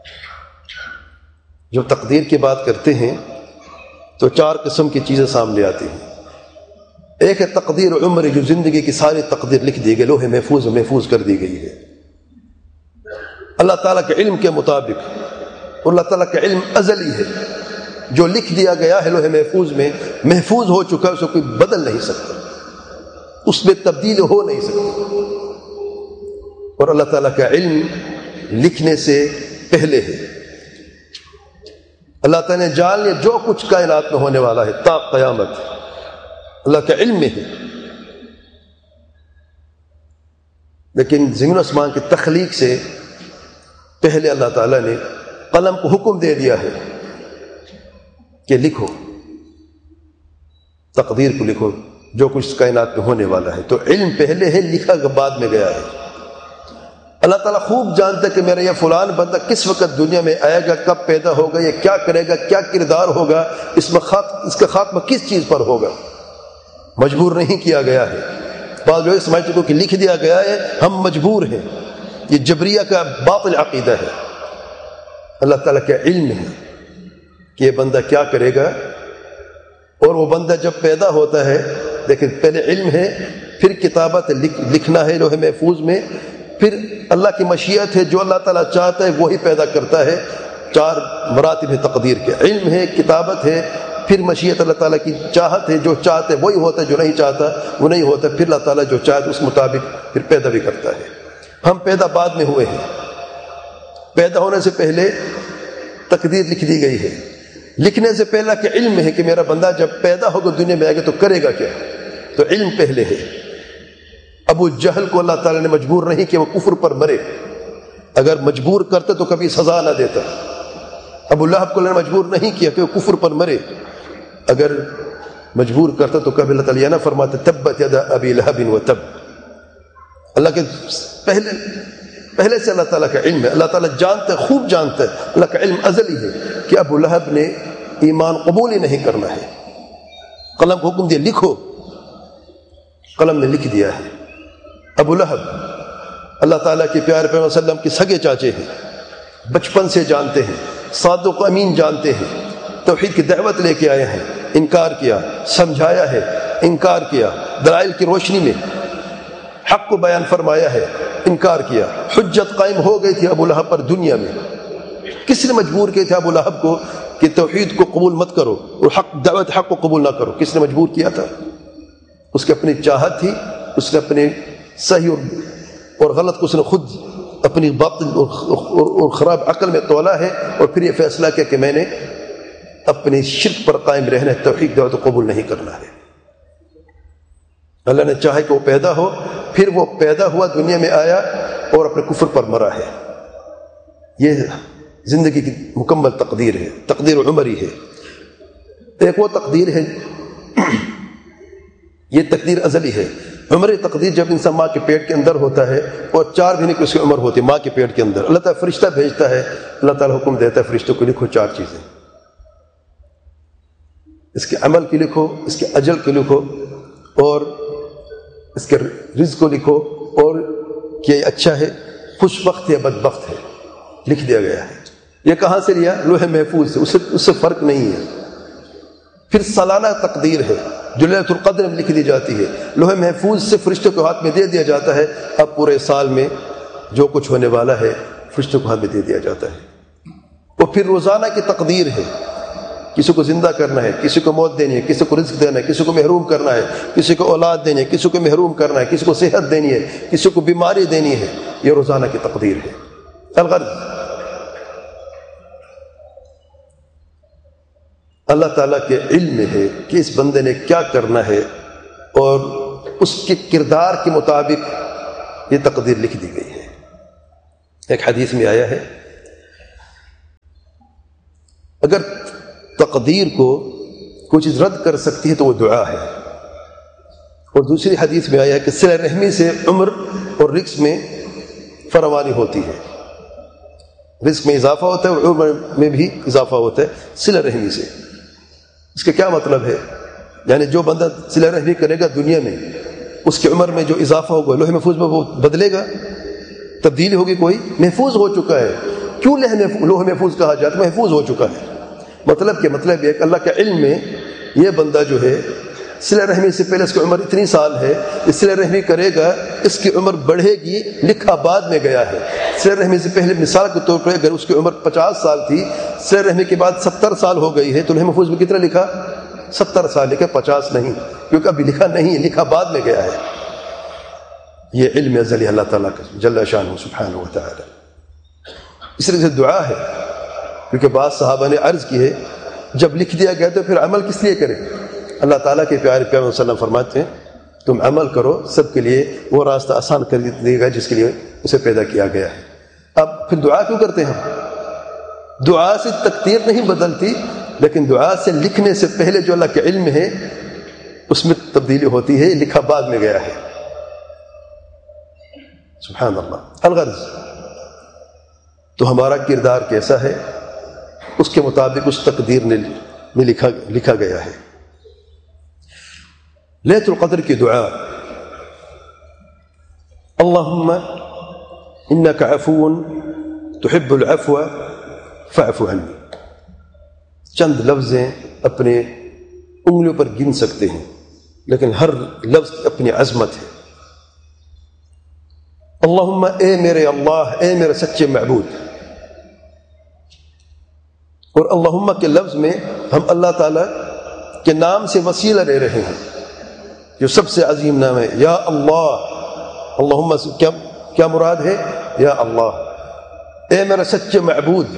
جب تقدیر کی بات کرتے ہیں تو چار قسم کی چیزیں سامنے آتی ہیں. ایک ہے تقدیر عمر، جو زندگی کی ساری تقدیر لکھ دی گئی، لوح محفوظ محفوظ کر دی گئی ہے اللہ تعالیٰ کے علم کے مطابق. اور اللہ تعالیٰ کا علم ازلی ہے، جو لکھ دیا گیا ہے لوح محفوظ میں، محفوظ ہو چکا ہے، اسے کوئی بدل نہیں سکتا، اس میں تبدیل ہو نہیں سکتی. اور اللہ تعالیٰ کا علم لکھنے سے پہلے ہے. اللہ تعالیٰ نے جان لیا جو کچھ کائنات میں ہونے والا ہے تا قیامت، اللہ کا علم میں ہے. لیکن زمین و آسمان کی تخلیق سے پہلے اللہ تعالیٰ نے قلم کو حکم دے دیا ہے کہ لکھو، تقدیر کو لکھو، جو کچھ کائنات میں ہونے والا ہے. تو علم پہلے ہے، لکھا بعد میں گیا ہے. اللہ تعالیٰ خوب جانتا ہے کہ میرا یہ فلان بندہ کس وقت دنیا میں آئے گا، کب پیدا ہوگا، یہ کیا کرے گا، کیا کردار ہوگا، اس میں خاک اس کا خاتمہ کس چیز پر ہوگا. مجبور نہیں کیا گیا ہے. بعض لوگ سمجھتے ہیں کہ لکھ دیا گیا ہے، ہم مجبور ہیں. یہ جبریہ کا باطل عقیدہ ہے. اللہ تعالیٰ کا علم ہے کہ یہ بندہ کیا کرے گا، اور وہ بندہ جب پیدا ہوتا ہے، لیکن پہلے علم ہے، پھر کتابت لکھنا ہے لوح محفوظ میں، پھر اللہ کی مشیت ہے، جو اللہ تعالیٰ چاہتا ہے وہی پیدا کرتا ہے. چار مراتب ہے تقدیر کے، علم ہے، کتابت ہے، پھر مشیت اللہ تعالیٰ کی چاہت ہے، جو چاہتا ہے وہی ہوتا ہے، جو نہیں چاہتا وہ نہیں ہوتا. پھر اللہ تعالیٰ جو چاہتا ہے اس مطابق پھر پیدا بھی کرتا ہے. ہم پیدا بعد میں ہوئے ہیں، پیدا ہونے سے پہلے تقدیر لکھ دی گئی ہے. لکھنے سے پہلا کہ علم ہے کہ میرا بندہ جب پیدا ہوگا دنیا میں آئے گا تو کرے گا کیا، تو علم پہلے ہے. ابو جہل کو اللہ تعالیٰ نے مجبور نہیں کہ وہ کفر پر مرے، اگر مجبور کرتے تو کبھی سزا نہ دیتا. ابو لہب کو اللہ نے مجبور نہیں کیا کہ وہ کفر پر مرے، اگر مجبور کرتا تو کبھی اللہ تعالیٰ نہ فرماتے تبت یدا ابی لہب و تب. اللہ کے پہلے پہلے سے اللہ تعالیٰ کا علم ہے. اللہ تعالیٰ جانتا ہے، خوب جانتا ہے، اللہ کا علم ازلی ہے کہ ابو لہب نے ایمان قبول ہی نہیں کرنا ہے. قلم کو حکم دیا لکھو، قلم نے لکھ دیا ہے. ابو لہب اللہ تعالیٰ کے پیارے پیغمبر صلی اللہ علیہ وسلم کے سگے چاچے ہیں، بچپن سے جانتے ہیں، صادق و امین جانتے ہیں، توحید کی دعوت لے کے آئے ہیں، انکار کیا، سمجھایا ہے، انکار کیا، دلائل کی روشنی میں حق کو بیان فرمایا ہے، انکار کیا. حجت قائم ہو گئی تھی ابو لہب پر دنیا میں. کس نے مجبور کیا تھا ابو لہب کو کہ توحید کو قبول مت کرو اور حق دعوت حق کو قبول نہ کرو؟ کس نے مجبور کیا تھا؟ اس کی اپنی چاہت تھی. اس نے اپنے صحیح اور غلط کو اس نے خود اپنی باطل اور خراب عقل میں تولا ہے، اور پھر یہ فیصلہ کیا کہ میں نے اپنی شرک پر قائم رہنا ہے، توحید دعوت کو قبول نہیں کرنا ہے. اللہ نے چاہا کہ وہ پیدا ہو، پھر وہ پیدا ہوا، دنیا میں آیا اور اپنے کفر پر مرا ہے. یہ زندگی کی مکمل تقدیر ہے، تقدیر عمری ہے. ایک وہ تقدیر ہے، یہ تقدیر ازلی ہے. عمری تقدیر جب انسان ماں کے پیٹ کے اندر ہوتا ہے اور چار مہینے کی اس کی عمر ہوتی ہے ماں کے پیٹ کے اندر، اللہ تعالیٰ فرشتہ بھیجتا ہے، اللہ تعالیٰ حکم دیتا ہے فرشتوں کو لکھو چار چیزیں، اس کے عمل کی لکھو، اس کے اجل کی لکھو، اور اس کے رزق کو لکھو، اور کہ یہ اچھا ہے، خوش بخت ہے، بدبخت ہے. لکھ دیا گیا ہے. یہ کہاں سے لیا؟ لوح محفوظ سے. اس سے اس سے فرق نہیں ہے. پھر سالانہ تقدیر ہے جو لیلۃ القدر میں لکھ دی جاتی ہے، لوح محفوظ سے فرشتوں کے ہاتھ میں دے دیا جاتا ہے. اب پورے سال میں جو کچھ ہونے والا ہے فرشتوں کے ہاتھ میں دے دیا جاتا ہے. اور پھر روزانہ کی تقدیر ہے، کسی کو زندہ کرنا ہے، کسی کو موت دینی ہے، کسی کو رزق دینا ہے، کسی کو محروم کرنا ہے، کسی کو اولاد دینی ہے، کسی کو محروم کرنا ہے، کسی کو صحت دینی ہے، کسی کو بیماری دینی ہے. یہ روزانہ کی تقدیر ہے. الغرض اللہ تعالیٰ کے علم میں ہے کہ اس بندے نے کیا کرنا ہے، اور اس کے کردار کے مطابق یہ تقدیر لکھ دی گئی ہے. ایک حدیث میں آیا ہے اگر تقدیر کو کوئی چیز رد کر سکتی ہے تو وہ دعا ہے، اور دوسری حدیث میں آیا ہے کہ صلہ رحمی سے عمر اور رزق میں فراوانی ہوتی ہے، رزق میں اضافہ ہوتا ہے اور عمر میں بھی اضافہ ہوتا ہے صلہ رحمی سے۔ اس کا کیا مطلب ہے؟ یعنی جو بندہ صلہ رحمی کرے گا دنیا میں، اس کی عمر میں جو اضافہ ہوگا لوح محفوظ میں وہ بدلے گا، تبدیلی ہوگی کوئی، محفوظ ہو چکا ہے۔ کیوں لوح محفوظ کہا جاتا ہے؟ محفوظ ہو چکا ہے۔ مطلب کہ مطلب یہ کہ اللہ کے علم میں یہ بندہ جو ہے صلہ رحمی سے پہلے اس کی عمر اتنی سال ہے، اس صلہ رحمی کرے گا اس کی عمر بڑھے گی، لکھا بعد میں گیا ہے۔ صلہ رحمی سے پہلے مثال کے طور پر اگر اس کی عمر پچاس سال تھی، صلہ رحمی کے بعد ستر سال ہو گئی ہے، تو لوح محفوظ میں کتنا لکھا؟ ستر سال لکھا، پچاس نہیں، کیونکہ ابھی لکھا نہیں، لکھا بعد میں گیا ہے۔ یہ علم ازلی اللہ تعالیٰ کا جل شانہ سبحانہ و تعالی۔ اس طرح سے دعا ہے، کیونکہ بعض صحابہ نے عرض کی ہے جب لکھ دیا گیا تو پھر عمل کس لیے کریں؟ اللہ تعالیٰ کے پیارے پیغمبر صلی اللہ علیہ وسلم فرماتے ہیں تم عمل کرو، سب کے لیے وہ راستہ آسان کر دے گا جس کے لیے اسے پیدا کیا گیا ہے۔ اب پھر دعا کیوں کرتے ہیں ہم؟ دعا سے تقدیر نہیں بدلتی، لیکن دعا سے لکھنے سے پہلے جو اللہ کے علم ہے اس میں تبدیلی ہوتی ہے، لکھا بعد میں گیا ہے۔ سبحان اللہ۔ الغرض تو ہمارا کردار کیسا ہے اس کے مطابق اس تقدیر میں لکھا لکھا گیا ہے۔ لیلۃ القدر کی دعا، اللہم انک عفو تحب العفو فاعف عنی۔ چند لفظیں اپنے انگلیوں پر گن سکتے ہیں، لیکن ہر لفظ کی اپنی عظمت ہے۔ اللہم، اے میرے اللہ، اے میرے سچے معبود۔ اور اللہم کے لفظ میں ہم اللہ تعالیٰ کے نام سے وسیلہ لے رہے ہیں جو سب سے عظیم نام ہے، یا اللہ۔ اللہم سے کیا کیا مراد ہے؟ یا اللہ، اے میرا سچے معبود۔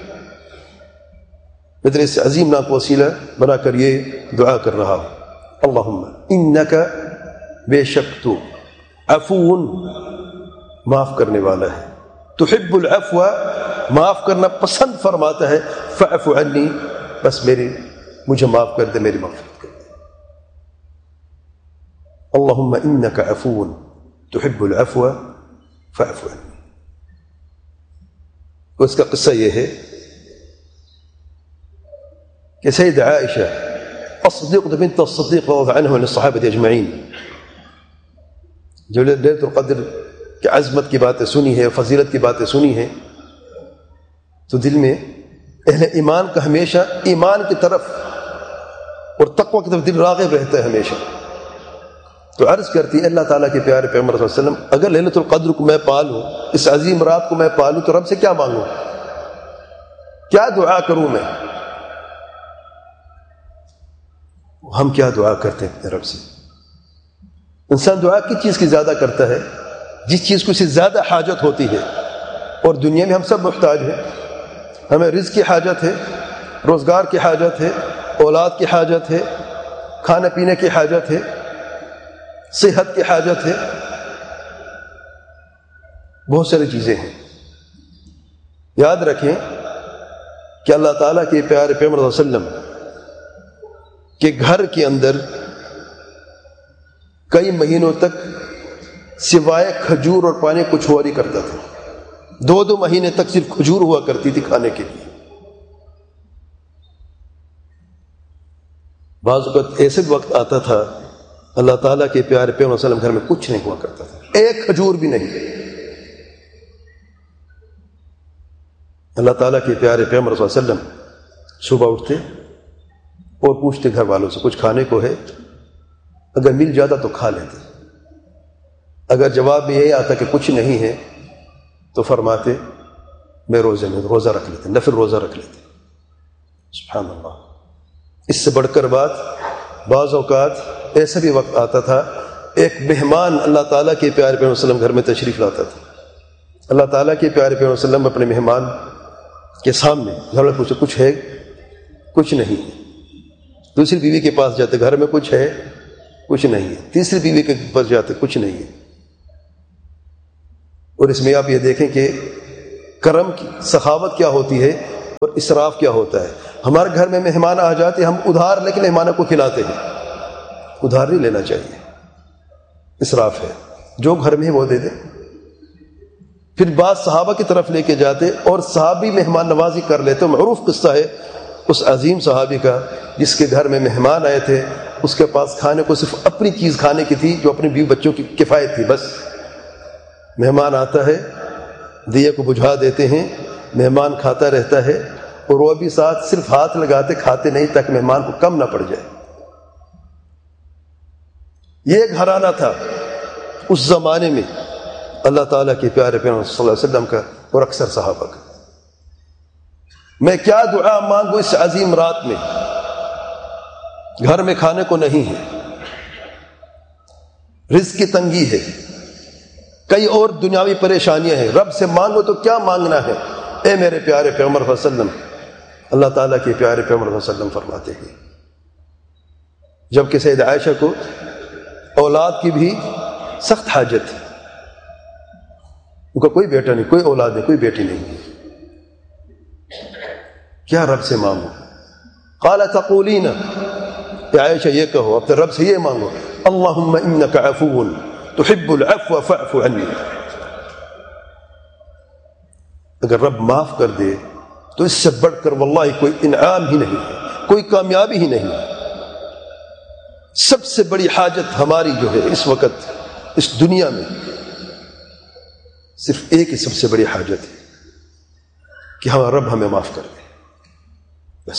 میں اس عظیم نام کو وسیلہ بنا کر یہ دعا کر رہا ہوں۔ اللہم انک، بے شک تو، عفو، معاف کرنے والا ہے، تحب العفو، معاف کرنا پسند فرماتا ہے، فاعف عنی، بس میری مجھے معاف کر دے، میری مغفرت کر دے۔ اللہم انک عفو تحب العفو فاعف عنی۔ اس کا قصہ یہ ہے کہ سید عائشہ الصدیقہ بنت الصدیق رضی اللہ عنہ الصحابہ اجمعین جو لیلۃ القدر کی عظمت کی باتیں سنی ہے، فضیلت کی باتیں سنی ہیں، تو دل میں اہل ایمان کا ہمیشہ ایمان کی طرف اور تقوی کی طرف دل راغب رہتا ہے ہمیشہ۔ تو عرض کرتی ہے اللہ تعالیٰ کے پیارے پیغمبر صلی اللہ علیہ وسلم، اگر لیلۃ القدر کو میں پالوں، اس عظیم رات کو میں پالوں، تو رب سے کیا مانگوں، کیا دعا کروں میں؟ ہم کیا دعا کرتے ہیں اپنے رب سے؟ انسان دعا کس چیز کی زیادہ کرتا ہے؟ جس چیز کو اسے زیادہ حاجت ہوتی ہے، اور دنیا میں ہم سب محتاج ہیں۔ ہمیں رزق کی حاجت ہے، روزگار کی حاجت ہے، اولاد کی حاجت ہے، کھانے پینے کی حاجت ہے، صحت کی حاجت ہے، بہت ساری چیزیں ہیں۔ یاد رکھیں کہ اللہ تعالیٰ کے پیارے پیغمبر صلی اللہ علیہ وسلم کے گھر کے اندر کئی مہینوں تک سوائے کھجور اور پانی کچھ ہوا نہیں کرتا تھا۔ دو دو مہینے تک صرف کھجور ہوا کرتی تھی کھانے کے لیے۔ بعض اوقات ایسے وقت آتا تھا اللہ تعالیٰ کے پیارے پیغمبر صلی اللہ علیہ وسلم گھر میں کچھ نہیں ہوا کرتا تھا، ایک کھجور بھی نہیں۔ اللہ تعالیٰ کے پیارے پیغمبر صلی اللہ علیہ وسلم صبح اٹھتے اور پوچھتے گھر والوں سے کچھ کھانے کو ہے، اگر مل جاتا تو کھا لیتے، اگر جواب میں یہی آتا کہ کچھ نہیں ہے تو فرماتے میں روزے میں روزہ رکھ لیتے، نفل روزہ رکھ لیتے۔ سبحان اللہ۔ اس سے بڑھ کر بات، بعض اوقات ایسا بھی وقت آتا تھا ایک مہمان اللہ تعالیٰ کے پیارے پیغمبر صلی اللہ علیہ وسلم گھر میں تشریف لاتا تھا، اللہ تعالیٰ کے پیارے پیغمبر صلی اللہ علیہ وسلم اپنے مہمان کے سامنے گھر میں پوچھتے کچھ ہے؟ کچھ نہیں ہے۔ دوسری بیوی کے پاس جاتے، گھر میں کچھ ہے؟ کچھ نہیں ہے۔ تیسری بیوی کے پاس جاتے، کچھ نہیں ہے۔ اور اس میں آپ یہ دیکھیں کہ کرم کی سخاوت کیا ہوتی ہے اور اسراف کیا ہوتا ہے۔ ہمارے گھر میں مہمان آ جاتے، ہم ادھار لے کے مہمانوں کو کھلاتے ہیں، ادھار نہیں لینا چاہیے۔ اسراف ہے، جو گھر میں ہے وہ دے دے۔ پھر بعض صحابہ کی طرف لے کے جاتے اور صحابی مہمان نوازی کر لیتے۔ معروف قصہ ہے اس عظیم صحابی کا جس کے گھر میں مہمان آئے تھے، اس کے پاس کھانے کو صرف اپنی چیز کھانے کی تھی جو اپنے بیوی بچوں کی کفایت تھی، بس۔ مہمان آتا ہے، دیے کو بجھا دیتے ہیں، مہمان کھاتا رہتا ہے اور وہ بھی ساتھ صرف ہاتھ لگاتے کھاتے نہیں تاکہ مہمان کو کم نہ پڑ جائے۔ یہ گھرانہ تھا اس زمانے میں اللہ تعالیٰ کے پیارے پیغمبر صلی اللہ علیہ وسلم کا اور اکثر صحابہ کا۔ میں کیا دعا مانگوں اس عظیم رات میں؟ گھر میں کھانے کو نہیں ہے، رزق کی تنگی ہے، کئی اور دنیاوی پریشانیاں ہیں، رب سے مانگو تو کیا مانگنا ہے؟ اے میرے پیارے پیغمبر صلی اللہ علیہ وسلم، اللہ تعالیٰ کے پیارے پیغمبر صلی اللہ علیہ وسلم فرماتے ہیں جب کہ سید عائشہ کو اولاد کی بھی سخت حاجت تھی، ان کا کوئی بیٹا نہیں، کوئی اولاد نہیں، کوئی بیٹی نہیں، کیا رب سے مانگو؟ قال تقولین، اے عائشہ یہ کہو اب تو رب سے یہ مانگو، اللہم انک عفو تحب العفو فاعف عنی، اگر رب معاف کر دے تو اس سے بڑھ کر واللہ کوئی انعام ہی نہیں ہے، کوئی کامیابی ہی نہیں ہے۔ سب سے بڑی حاجت ہماری جو ہے اس وقت اس دنیا میں صرف ایک ہی سب سے بڑی حاجت ہے کہ ہمارا رب ہمیں معاف کر دے، بس۔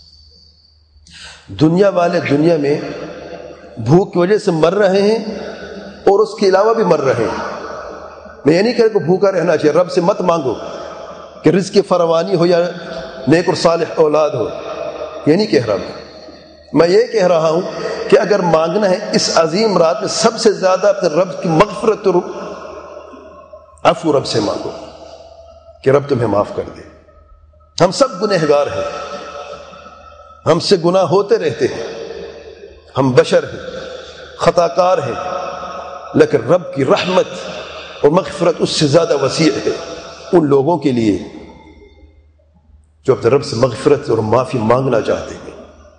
دنیا والے دنیا میں بھوک کی وجہ سے مر رہے ہیں اور اس کے علاوہ بھی مر رہے ہیں۔ میں یہ نہیں کہہ رہا کہ بھوکا رہنا چاہیے، رب سے مت مانگو کہ رزق کی فراوانی ہو یا نیک اور صالح اولاد ہو، یہ نہیں کہہ رہا میں میں یہ کہہ رہا ہوں کہ اگر مانگنا ہے اس عظیم رات میں سب سے زیادہ اپنے رب کی مغفرت اور عفو رب سے مانگو کہ رب تمہیں معاف کر دے۔ ہم سب گنہگار ہیں، ہم سے گناہ ہوتے رہتے ہیں، ہم بشر ہیں، خطا کار ہیں، لیکن رب کی رحمت اور مغفرت اس سے زیادہ وسیع ہے ان لوگوں کے لیے جو اپنے رب سے مغفرت اور معافی مانگنا چاہتے ہیں۔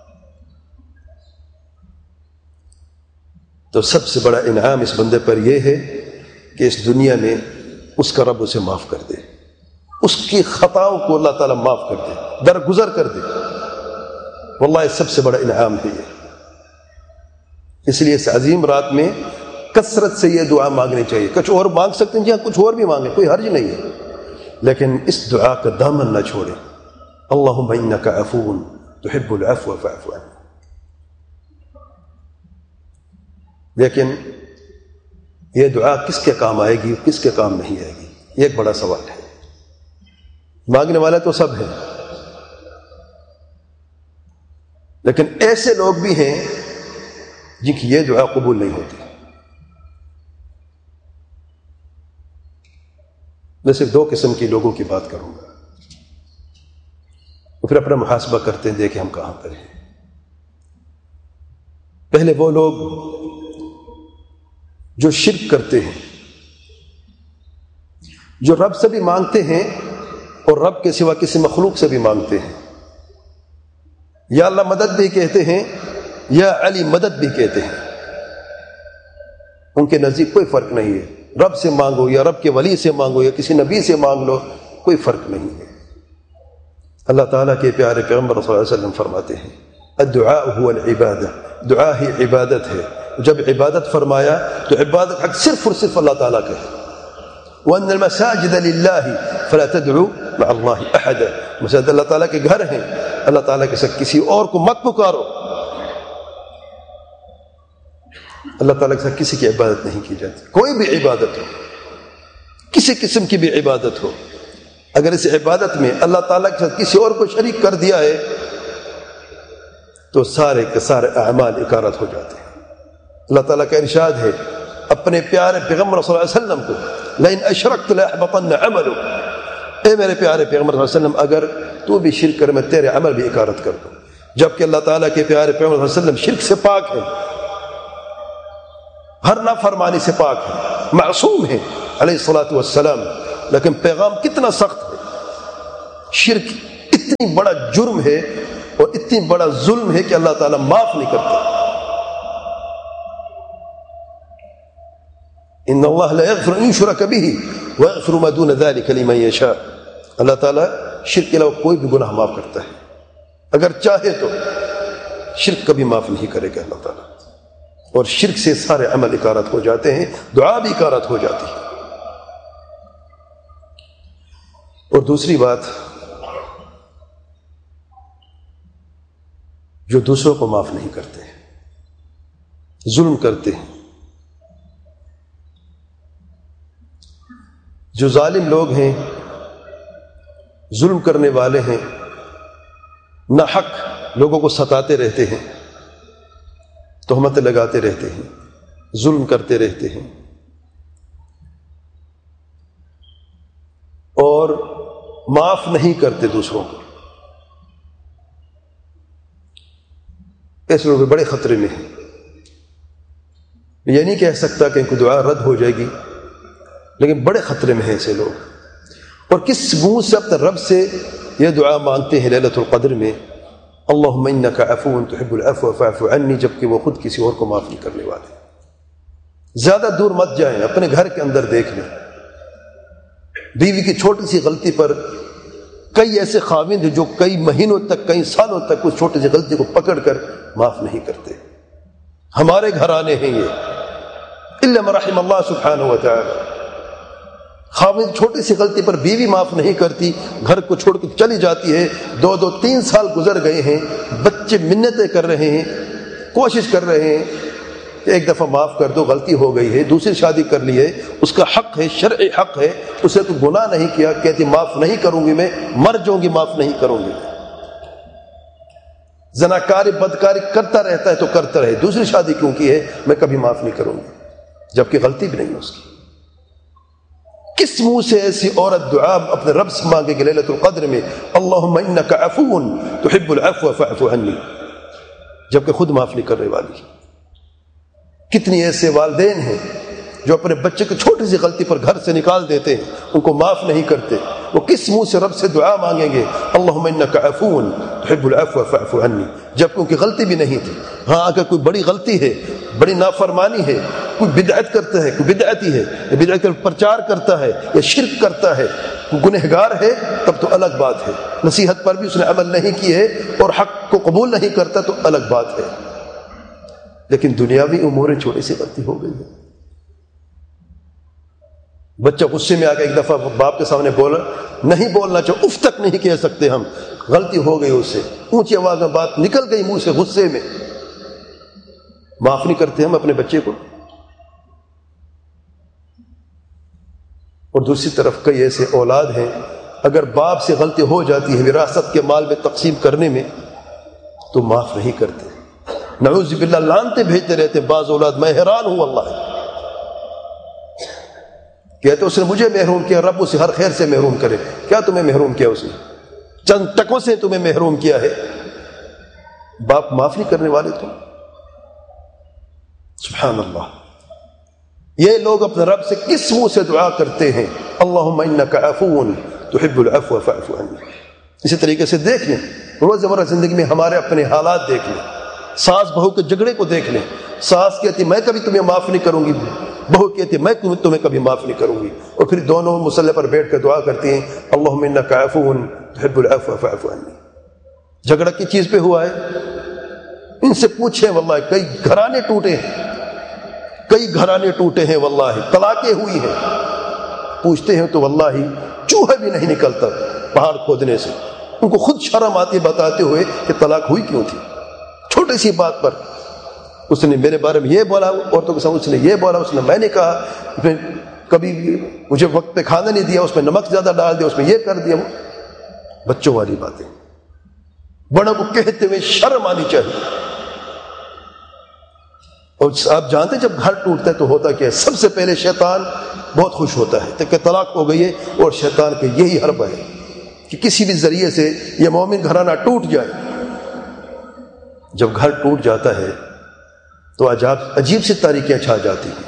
تو سب سے بڑا انعام اس بندے پر یہ ہے کہ اس دنیا میں اس کا رب اسے معاف کر دے، اس کی خطاؤں کو اللہ تعالیٰ معاف کر دے، درگزر کر دے۔ واللہ سب سے بڑا انعام ہے یہ۔ اس لیے اس عظیم رات میں کثرت سے یہ دعا مانگنی چاہیے۔ کچھ اور مانگ سکتے ہیں، جی ہاں کچھ اور بھی مانگیں، کوئی حرج نہیں ہے، لیکن اس دعا کا دامن نہ چھوڑیں۔ اللہم انک عفو تحب العفو فاعف عنی۔ لیکن یہ دعا کس کے کام آئے گی، کس کے کام نہیں آئے گی، یہ ایک بڑا سوال ہے۔ مانگنے والے تو سب ہیں، لیکن ایسے لوگ بھی ہیں جن کی یہ دعا قبول نہیں ہوتی۔ میں صرف دو قسم کی لوگوں کی بات کروں گا، اور پھر اپنا محاسبہ کرتے ہیں دیکھیں ہم کہاں پر ہیں۔ پہلے وہ لوگ جو شرک کرتے ہیں، جو رب سے بھی مانگتے ہیں اور رب کے سوا کسی مخلوق سے بھی مانگتے ہیں، یا اللہ مدد بھی کہتے ہیں یا علی مدد بھی کہتے ہیں، ان کے نزدیک کوئی فرق نہیں ہے، رب سے مانگو یا رب کے ولی سے مانگو یا کسی نبی سے مانگ لو، کوئی فرق نہیں ہے۔ اللہ تعالیٰ کے پیارے پیغمبر صلی اللہ علیہ وسلم فرماتے ہیں الدعاء هو العبادہ، دعا ہی عبادت ہے۔ جب عبادت فرمایا تو عبادت حق صرف اور صرف اللہ تعالیٰ کا ہے۔ وَأَنَّ الْمَسَاجِدَ لِلَّهِ فَلَا تَدْعُوا مَعَ اللَّهِ أَحَدًا، مساجد اللہ تعالیٰ کے گھر ہیں، اللہ تعالیٰ کے ساتھ کسی اور کو مت پکارو۔ اللہ تعالیٰ کے ساتھ کسی کی عبادت نہیں کی جاتی، کوئی بھی عبادت ہو، کسی قسم کی بھی عبادت ہو، اگر اس عبادت میں اللہ تعالیٰ کے ساتھ کسی اور کو شریک کر دیا ہے تو سارے کے سارے اعمال اکارت ہو جاتے ہیں۔ اللہ تعالیٰ کا ارشاد ہے اپنے پیارے پیغمبر صلی اللہ علیہ وسلم کو لئن اشرکت لأحبطن عملک، اے میرے پیارے پیغمبر صلی اللہ علیہ وسلم اگر تو بھی شرک کر میں تیرے عمل بھی اکارت کر دوں، جبکہ اللہ تعالیٰ کے پیارے پیغمبر صلی اللہ علیہ وسلم شرک سے پاک ہے، ہر نافرمانی سے پاک ہے، معصوم ہے علیہ الصلوۃ والسلام، لیکن پیغام کتنا سخت ہے۔ شرک اتنی بڑا جرم ہے اور اتنی بڑا ظلم ہے کہ اللہ تعالیٰ معاف نہیں کرتا۔ ان اللہ لا یغفر ان یشرک بہ ویغفر ما دون ذلک لمن یشاء. اللہ تعالیٰ شرک کے علاوہ کوئی بھی گناہ معاف کرتا ہے، اگر چاہے تو شرک کبھی معاف نہیں کرے گا اللہ تعالیٰ. اور شرک سے سارے عمل اکارت ہو جاتے ہیں، دعا بھی اکارت ہو جاتی ہے. اور دوسری بات، جو دوسروں کو معاف نہیں کرتے، ظلم کرتے ہیں، جو ظالم لوگ ہیں، ظلم کرنے والے ہیں، نہ حق لوگوں کو ستاتے رہتے ہیں، تہمتیں لگاتے رہتے ہیں، ظلم کرتے رہتے ہیں، اور معاف نہیں کرتے دوسروں کو، ایسے لوگ بڑے خطرے میں ہیں. یہ نہیں کہہ سکتا کہ ان کی دعا رد ہو جائے گی، لیکن بڑے خطرے میں ہیں ایسے لوگ. اور کس منہ سے اپنے رب سے یہ دعا مانگتے ہیں لیلۃ القدر میں، اللہم انک عفو تحب العفو فاعف عنی، جبکہ وہ خود کسی اور کو معاف نہیں کرنے والے. زیادہ دور مت جائیں، اپنے گھر کے اندر دیکھ لیں. بیوی کی چھوٹی سی غلطی پر کئی ایسے خاوند جو کئی مہینوں تک، کئی سالوں تک اس چھوٹی سی غلطی کو پکڑ کر معاف نہیں کرتے. ہمارے گھرانے ہیں یہ، الا من رحم اللہ سبحانہ و تعالی. خاوند چھوٹی سی غلطی پر بیوی معاف نہیں کرتی، گھر کو چھوڑ کے چلی جاتی ہے. دو دو تین سال گزر گئے ہیں، بچے منتیں کر رہے ہیں، کوشش کر رہے ہیں کہ ایک دفعہ معاف کر دو، غلطی ہو گئی ہے، دوسری شادی کر لی ہے، اس کا حق ہے، شرعی حق ہے، اسے تو گناہ نہیں کیا، کہتی معاف نہیں کروں گی، میں مر جاؤں گی، معاف نہیں کروں گی. زناکاری بدکاری کرتا رہتا ہے تو کرتا رہے، دوسری شادی کیوں کی ہے، میں کبھی معاف نہیں کروں گی، جبکہ غلطی بھی نہیں اس کی. کس منہ سے ایسی عورت دعا اپنے رب سے مانگے گی لیلۃ القدر میں، اللہم انک عفو تحب العفو فاعف عنی، جبکہ خود معاف نہیں کرنے والی. کتنی ایسے والدین ہیں جو اپنے بچے کی چھوٹی سی غلطی پر گھر سے نکال دیتے ہیں، ان کو معاف نہیں کرتے. وہ کس منہ سے رب سے دعا مانگیں گے، اللہم انک عفو تحب العفو فاعف عنی، جبکہ ان کی غلطی بھی نہیں تھی. ہاں اگر کوئی بڑی غلطی ہے، بڑی نافرمانی ہے، کوئی بدعت کرتا ہے، کوئی بدعتی ہے، یا بدعت کا پرچار کرتا ہے، یا شرک کرتا ہے، کوئی گنہگار ہے، تب تو الگ بات ہے. نصیحت پر بھی اس نے عمل نہیں کی ہے اور حق کو قبول نہیں کرتا تو الگ بات ہے. لیکن دنیاوی امور چھوٹی سی غلطی ہو گئی ہے. بچہ غصے میں آ کے ایک دفعہ باپ کے سامنے بولا، نہیں بولنا چاہو، اف تک نہیں کہہ سکتے ہم، غلطی ہو گئی اس سے، اونچی آواز میں بات نکل گئی منہ سے غصے میں، معاف نہیں کرتے ہم اپنے بچے کو. اور دوسری طرف کئی ایسے اولاد ہیں، اگر باپ سے غلطی ہو جاتی ہے وراثت کے مال میں تقسیم کرنے میں تو معاف نہیں کرتے، نعوذ باللہ لعنتیں بھیجتے رہتے. بعض اولاد، میں حیران ہوں اللہ، کہتے اس نے مجھے محروم کیا، رب اسے ہر خیر سے محروم کرے. کیا تمہیں محروم کیا اس نے؟ چند ٹکوں سے تمہیں محروم کیا ہے. باپ معاف نہیں کرنے والے تم. سبحان اللہ. یہ لوگ اپنے رب سے کس منہ سے دعا کرتے ہیں، اللہم انک عفو تحب العفو فاعف عنی. اسی طریقے سے دیکھ لیں روزمرہ زندگی میں ہمارے اپنے حالات دیکھ لیں، ساس بہو کے جھگڑے کو دیکھ لیں. ساس کہتی میں کبھی تمہیں معاف نہیں کروں گی، بہو کہتی میں تمہیں کبھی معاف نہیں کروں گی، اور پھر دونوں مصلی پر بیٹھ کر دعا کرتی ہیں، اللہم انک عفو تحب العفو فاعف عنی. جھگڑا کی چیز پہ ہوا ہے؟ ان سے پوچھیں، واللہ کئی گھرانے ٹوٹے ہیں، کئی گھرانے ٹوٹے ہیں، واللہ طلاقیں ہوئی ہیں. پوچھتے ہیں تو واللہ چوہا بھی نہیں نکلتا پہاڑ کھودنے سے. ان کو خود شرم آتی بتاتے ہوئے کہ طلاق ہوئی کیوں تھی. چھوٹی سی بات پر اس نے میرے بارے میں یہ بولا، عورتوں کے سامنے اس نے یہ بولا، اس نے میں نے کہا، کبھی مجھے وقت پہ کھانا نہیں دیا، اس میں نمک زیادہ ڈال دیا، اس میں یہ کر دیا. بچوں والی باتیں بڑوں کو کہتے ہوئے شرم آنی چاہیے. اور آپ جانتے جب گھر ٹوٹتا ہے تو ہوتا کیا ہے؟ سب سے پہلے شیطان بہت خوش ہوتا ہے کہ طلاق ہو گئی ہے، اور شیطان کا یہی حربہ ہے کہ کسی بھی ذریعے سے یہ مومن گھرانہ ٹوٹ جائے. جب گھر ٹوٹ جاتا ہے تو عجاب عجیب سی تاریکیاں چھا جاتی ہیں.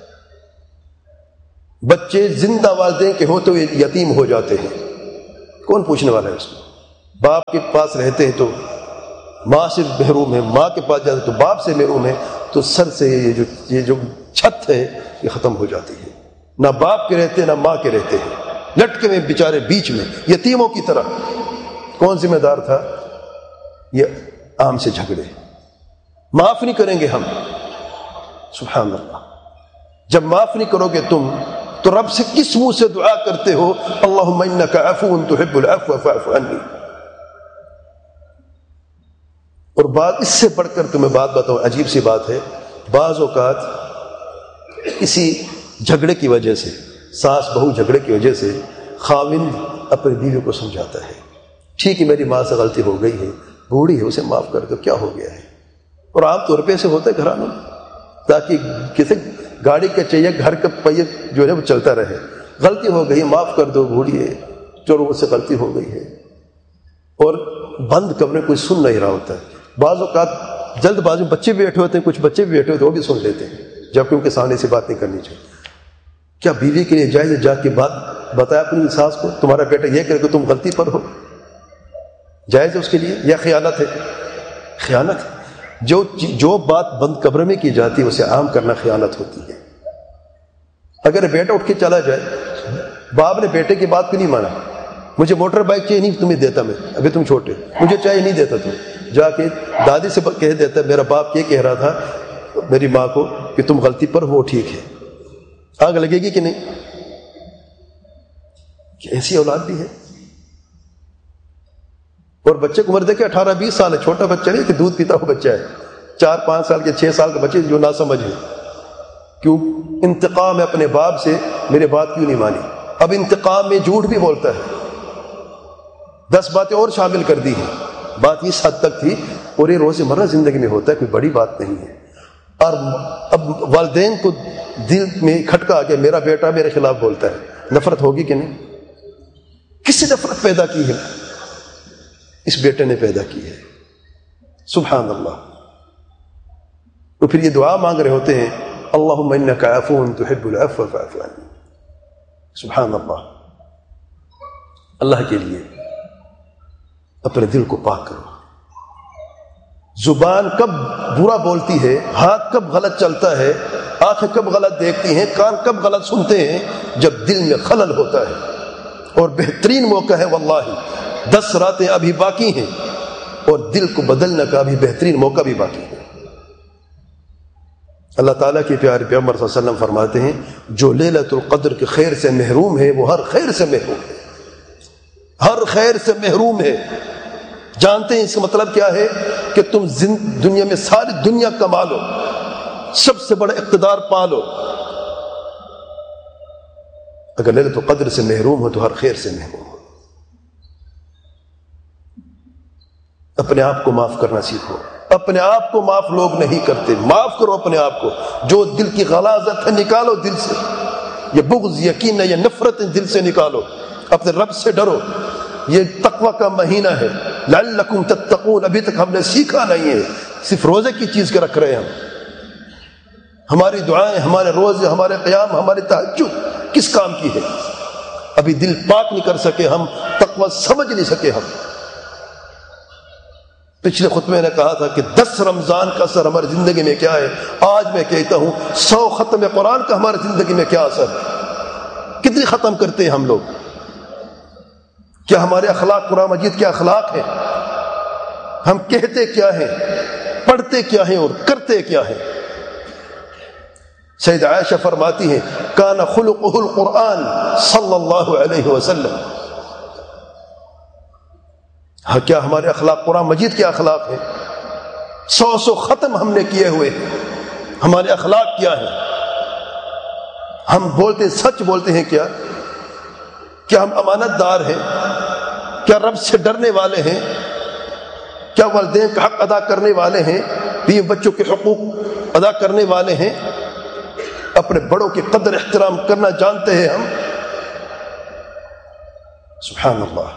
بچے زندہ والدین کے ہوتے ہوئے یتیم ہو جاتے ہیں. کون پوچھنے والا ہے اس میں؟ باپ کے پاس رہتے ہیں تو ماں سے محروم ہے، ماں کے پاس جاتے تو باپ سے محروم ہے. تو سر سے یہ جو یہ جو چھت ہے یہ ختم ہو جاتی ہے. نہ باپ کے رہتے نہ ماں کے رہتے ہیں, لٹکے ہوئے بیچارے بیچ میں یتیموں کی طرح. کون ذمہ دار تھا؟ یہ عام سے جھگڑے. معاف نہیں کریں گے ہم. سبحان اللہ. جب معاف نہیں کرو گے تم تو رب سے کس منہ سے دعا کرتے ہو اللہم انک عفو تحب العفو فاعف عنی؟ اور بات اس سے بڑھ کر تمہیں بات بتاؤں, عجیب سی بات ہے. بعض اوقات اسی جھگڑے کی وجہ سے, ساس بہو جھگڑے کی وجہ سے خاوند اپنی بیوی کو سمجھاتا ہے ٹھیک ہے میری ماں سے غلطی ہو گئی ہے, بوڑھی ہے, اسے معاف کر دو, کیا ہو گیا ہے. اور عام طور پہ ایسے ہوتا ہے گھرانوں میں, تاکہ کسی گاڑی کا چاہیے گھر کا پہیہ جو ہے وہ چلتا رہے. غلطی ہو گئی, معاف کر دو, بوڑھی ہے, چلو اس سے غلطی ہو گئی ہے. اور بند کمرے کوئی سن نہیں رہا ہوتا ہے. بعض اوقات جلد بازی میں بچے بھی بیٹھے ہوتے ہیں, کچھ بچے بھی بیٹھے ہوتے ہیں, وہ بھی سن لیتے ہیں, جبکہ ان کے سامنے سے بات نہیں کرنی چاہیے. کیا بیوی کے لیے جائز جا کے بات بتایا اپنی ساس کو تمہارا بیٹا یہ کرے کہ تم غلطی پر ہو؟ جائز ہے اس کے لیے یا خیانت ہے؟ خیانت ہے. جو جو بات بند کمرے میں کی جاتی ہے اسے عام کرنا خیانت ہوتی ہے. اگر بیٹا اٹھ کے چلا جائے, باپ نے بیٹے کی بات کیوں نہیں مانا, مجھے موٹر بائک چاہیے نہیں تمہیں دیتا, میں ابھی تم چھوٹے, مجھے چاہیے نہیں دیتا, تم جا کے دادی سے کہہ دیتا میرا باپ یہ کہہ رہا تھا میری ماں کو کہ تم غلطی پر ہو, ٹھیک ہے. آگ لگے گی کہ نہیں؟ کہ ایسی اولاد بھی ہے. اور بچے کو عمر دیکھے اٹھارہ بیس سال ہے, چھوٹا بچہ نہیں کہ دودھ پیتا ہوا بچہ ہے, چار پانچ سال کے چھ سال کے بچے جو نہ سمجھ ہے. کیوں؟ انتقام ہے اپنے باپ سے, میرے بات کیوں نہیں مانی. اب انتقام میں جھوٹ بھی بولتا ہے, دس باتیں اور شامل کر دی ہیں. بات اس حد تک تھی, اور یہ روزمرہ زندگی میں ہوتا ہے, کوئی بڑی بات نہیں ہے. اور اب والدین کو دل میں کھٹکا آ گیا میرا بیٹا میرے خلاف بولتا ہے, نفرت ہوگی کہ نہیں؟ کس نے نفرت پیدا کی ہے؟ اس بیٹے نے پیدا کی ہے. سبحان اللہ. تو پھر یہ دعا مانگ رہے ہوتے ہیں اللہم انک عفو تحب العفو فاعف عنی. سبحان اللہ. اللہ کے لیے اپنے دل کو پاک کرو. زبان کب برا بولتی ہے, ہاتھ کب غلط چلتا ہے, آنکھیں کب غلط دیکھتی ہیں, کان کب غلط سنتے ہیں, جب دل میں خلل ہوتا ہے. اور بہترین موقع ہے واللہ, دس راتیں ابھی باقی ہیں اور دل کو بدلنے کا بھی بہترین موقع بھی باقی ہے. اللہ تعالیٰ کے پیارے پیغمبر صلی اللہ علیہ وسلم فرماتے ہیں جو لیلۃ القدر کے خیر سے محروم ہے وہ ہر خیر سے محروم ہے, ہر خیر سے محروم ہے. جانتے ہیں اس کا مطلب کیا ہے؟ کہ تم دنیا میں ساری دنیا کما لو, سب سے بڑا اقتدار پا لو, اگر لیلۃ القدر سے محروم ہو تو ہر خیر سے محروم ہو. اپنے آپ کو معاف کرنا سیکھو. اپنے آپ کو معاف لوگ نہیں کرتے, معاف کرو اپنے آپ کو. جو دل کی غلاظت ہے نکالو دل سے, یہ بغض یقین ہے, یہ نفرت دل سے نکالو. اپنے رب سے ڈرو. یہ تقوی کا مہینہ ہے, لعلکم تتقون. ابھی تک ہم نے سیکھا نہیں ہے, صرف روزے کی چیز کے رکھ رہے ہیں ہم. ہماری دعائیں, ہمارے روزے, ہمارے قیام, ہماری تہجد کس کام کی ہے؟ ابھی دل پاک نہیں کر سکے ہم, تقوی سمجھ نہیں سکے ہم. پچھلے خطبے نے کہا تھا کہ دس رمضان کا اثر ہماری زندگی میں کیا ہے. آج میں کہتا ہوں سو ختم قرآن کا ہماری زندگی میں کیا اثر ہے. کتنی ختم کرتے ہیں ہم لوگ؟ کیا ہمارے اخلاق قرآن مجید کے اخلاق ہیں؟ ہم کہتے کیا ہیں, پڑھتے کیا ہیں اور کرتے کیا ہیں؟ سید عائشہ فرماتی ہیں کان خلقہ القرآن صلی اللہ علیہ وسلم. ہاں کیا ہمارے اخلاق قرآن مجید کے اخلاق ہیں؟ سو سو ختم ہم نے کیے ہوئے ہیں. ہمارے اخلاق کیا ہیں؟ ہم بولتے سچ بولتے ہیں کیا؟ کیا ہم امانت دار ہیں؟ کیا رب سے ڈرنے والے ہیں؟ کیا والدین کا حق ادا کرنے والے ہیں؟ بیوی بچوں کے حقوق ادا کرنے والے ہیں؟ اپنے بڑوں کی قدر احترام کرنا جانتے ہیں ہم؟ سبحان اللہ.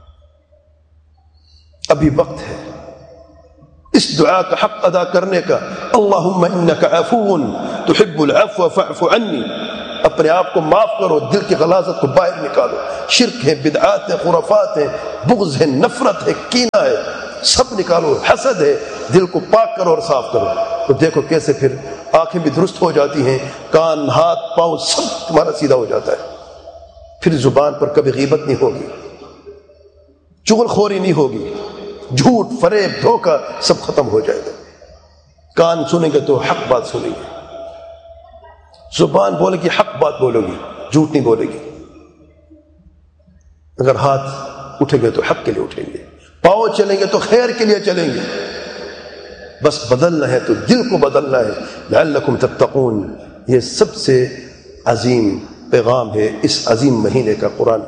ابھی وقت ہے اس دعا کا حق ادا کرنے کا. اللہم انک عفو تحب العفو فاعف عنی. اپنے آپ کو معاف کرو, دل کی غلاظت کو باہر نکالو. شرک ہے, بدعات ہے, خرافات ہے, بغض ہے, نفرت ہے, کینہ ہے, سب نکالو. حسد ہے, دل کو پاک کرو اور صاف کرو. تو دیکھو کیسے پھر آنکھیں بھی درست ہو جاتی ہیں، کان، ہاتھ، پاؤں سب تمہارا سیدھا ہو جاتا ہے. پھر زبان پر کبھی غیبت نہیں ہوگی، چغل خوری نہیں ہوگی، جھوٹ، فریب، دھوکہ سب ختم ہو جائے گا. کان سنیں گے تو حق بات سنیں گے، زبان بولے گی حق بات بولو گی، جھوٹ نہیں بولے گی. اگر ہاتھ اٹھیں گے تو حق کے لیے اٹھیں گے، پاؤں چلیں گے تو خیر کے لیے چلیں گے. بس بدلنا ہے تو دل کو بدلنا ہے. لعلکم تتقون، یہ سب سے عظیم پیغام ہے اس عظیم مہینے کا، قرآن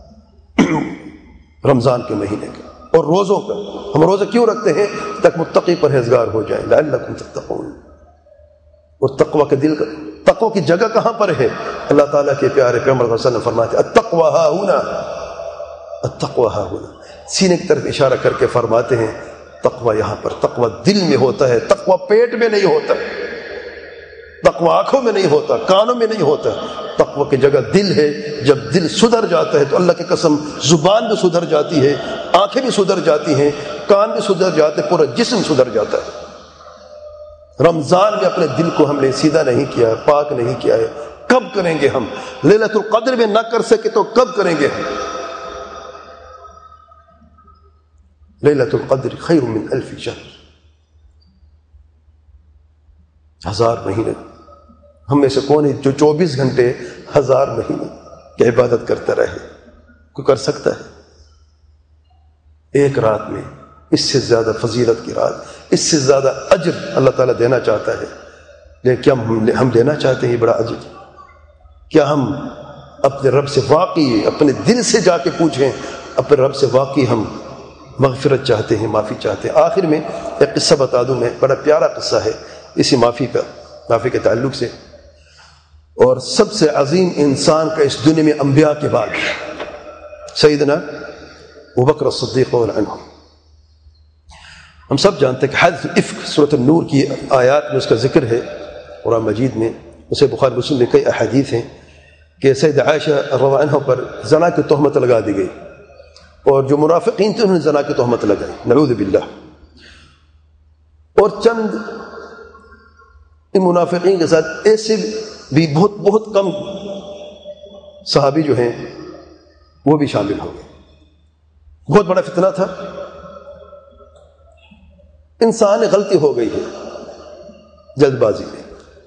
رمضان کے مہینے کا اور روزوں کا. ہم روزہ کیوں رکھتے ہیں؟ تک متقی پرہیزگار ہو جائیں. لعلکم تتقون. اور تقوی کے دل کا، تقوی کی جگہ کہاں پر ہے؟ اللہ تعالیٰ کے پیارے پیغمبر صلی اللہ علیہ وسلم فرماتے ہیں التقوی ها هنا، التقوی ها هنا. سینے کی طرف اشارہ کر کے فرماتے ہیں تقوی یہاں پر. تقوی دل میں ہوتا ہے، تقوی پیٹ میں نہیں ہوتا، تقوی آنکھوں میں نہیں ہوتا، کانوں میں نہیں ہوتا. تقوی کی جگہ دل ہے. جب دل سدھر جاتا ہے تو اللہ کی قسم زبان بھی سدھر جاتی ہے، آنکھیں بھی سدھر جاتی ہیں، کان بھی سدھر جاتے، پورا جسم سدھر جاتا ہے. رمضان میں اپنے دل کو ہم نے سیدھا نہیں کیا، پاک نہیں کیا ہے. کب کریں گے ہم؟ لیلۃ القدر میں نہ کر سکے تو کب کریں گے ہم؟ لیلۃ القدر خیر من الف شہر، ہزار مہینے. ہم میں سے کون ہے جو چوبیس گھنٹے ہزار مہینے کی عبادت کرتا رہے؟ کوئی کر سکتا ہے؟ ایک رات میں اس سے زیادہ فضیلت کی رات، اس سے زیادہ اجر اللہ تعالیٰ دینا چاہتا ہے. لیکن کیا ہم لینا چاہتے ہیں یہ بڑا اجر؟ کیا ہم اپنے رب سے واقعی اپنے دل سے جا کے پوچھیں، اپنے رب سے واقعی ہم مغفرت چاہتے ہیں، معافی چاہتے ہیں؟ آخر میں ایک قصہ بتا دوں میں، بڑا پیارا قصہ ہے اسی معافی کا، معافی کے تعلق سے. اور سب سے عظیم انسان کا اس دنیا میں انبیاء کے بعد سیدنا ابوبکر الصدیق رضی اللہ عنہ. ہم سب جانتے ہیں کہ حادث الافک سورۃ النور کی آیات میں اس کا ذکر ہے قرآن مجید میں. اسے بخاری مسلم میں کئی احادیث ہیں کہ سید عائشہ رضی اللہ عنہ پر زنا کی تہمت لگا دی گئی، اور جو منافقین تھے انہوں نے زنا کی تہمت لگائی، نعوذ باللہ. اور چند ان منافقین کے ساتھ ایسے بھی بہت بہت کم صحابی جو ہیں وہ بھی شامل ہو گئے. بہت بڑا فتنہ تھا. انسان غلطی ہو گئی ہے جلد بازی میں.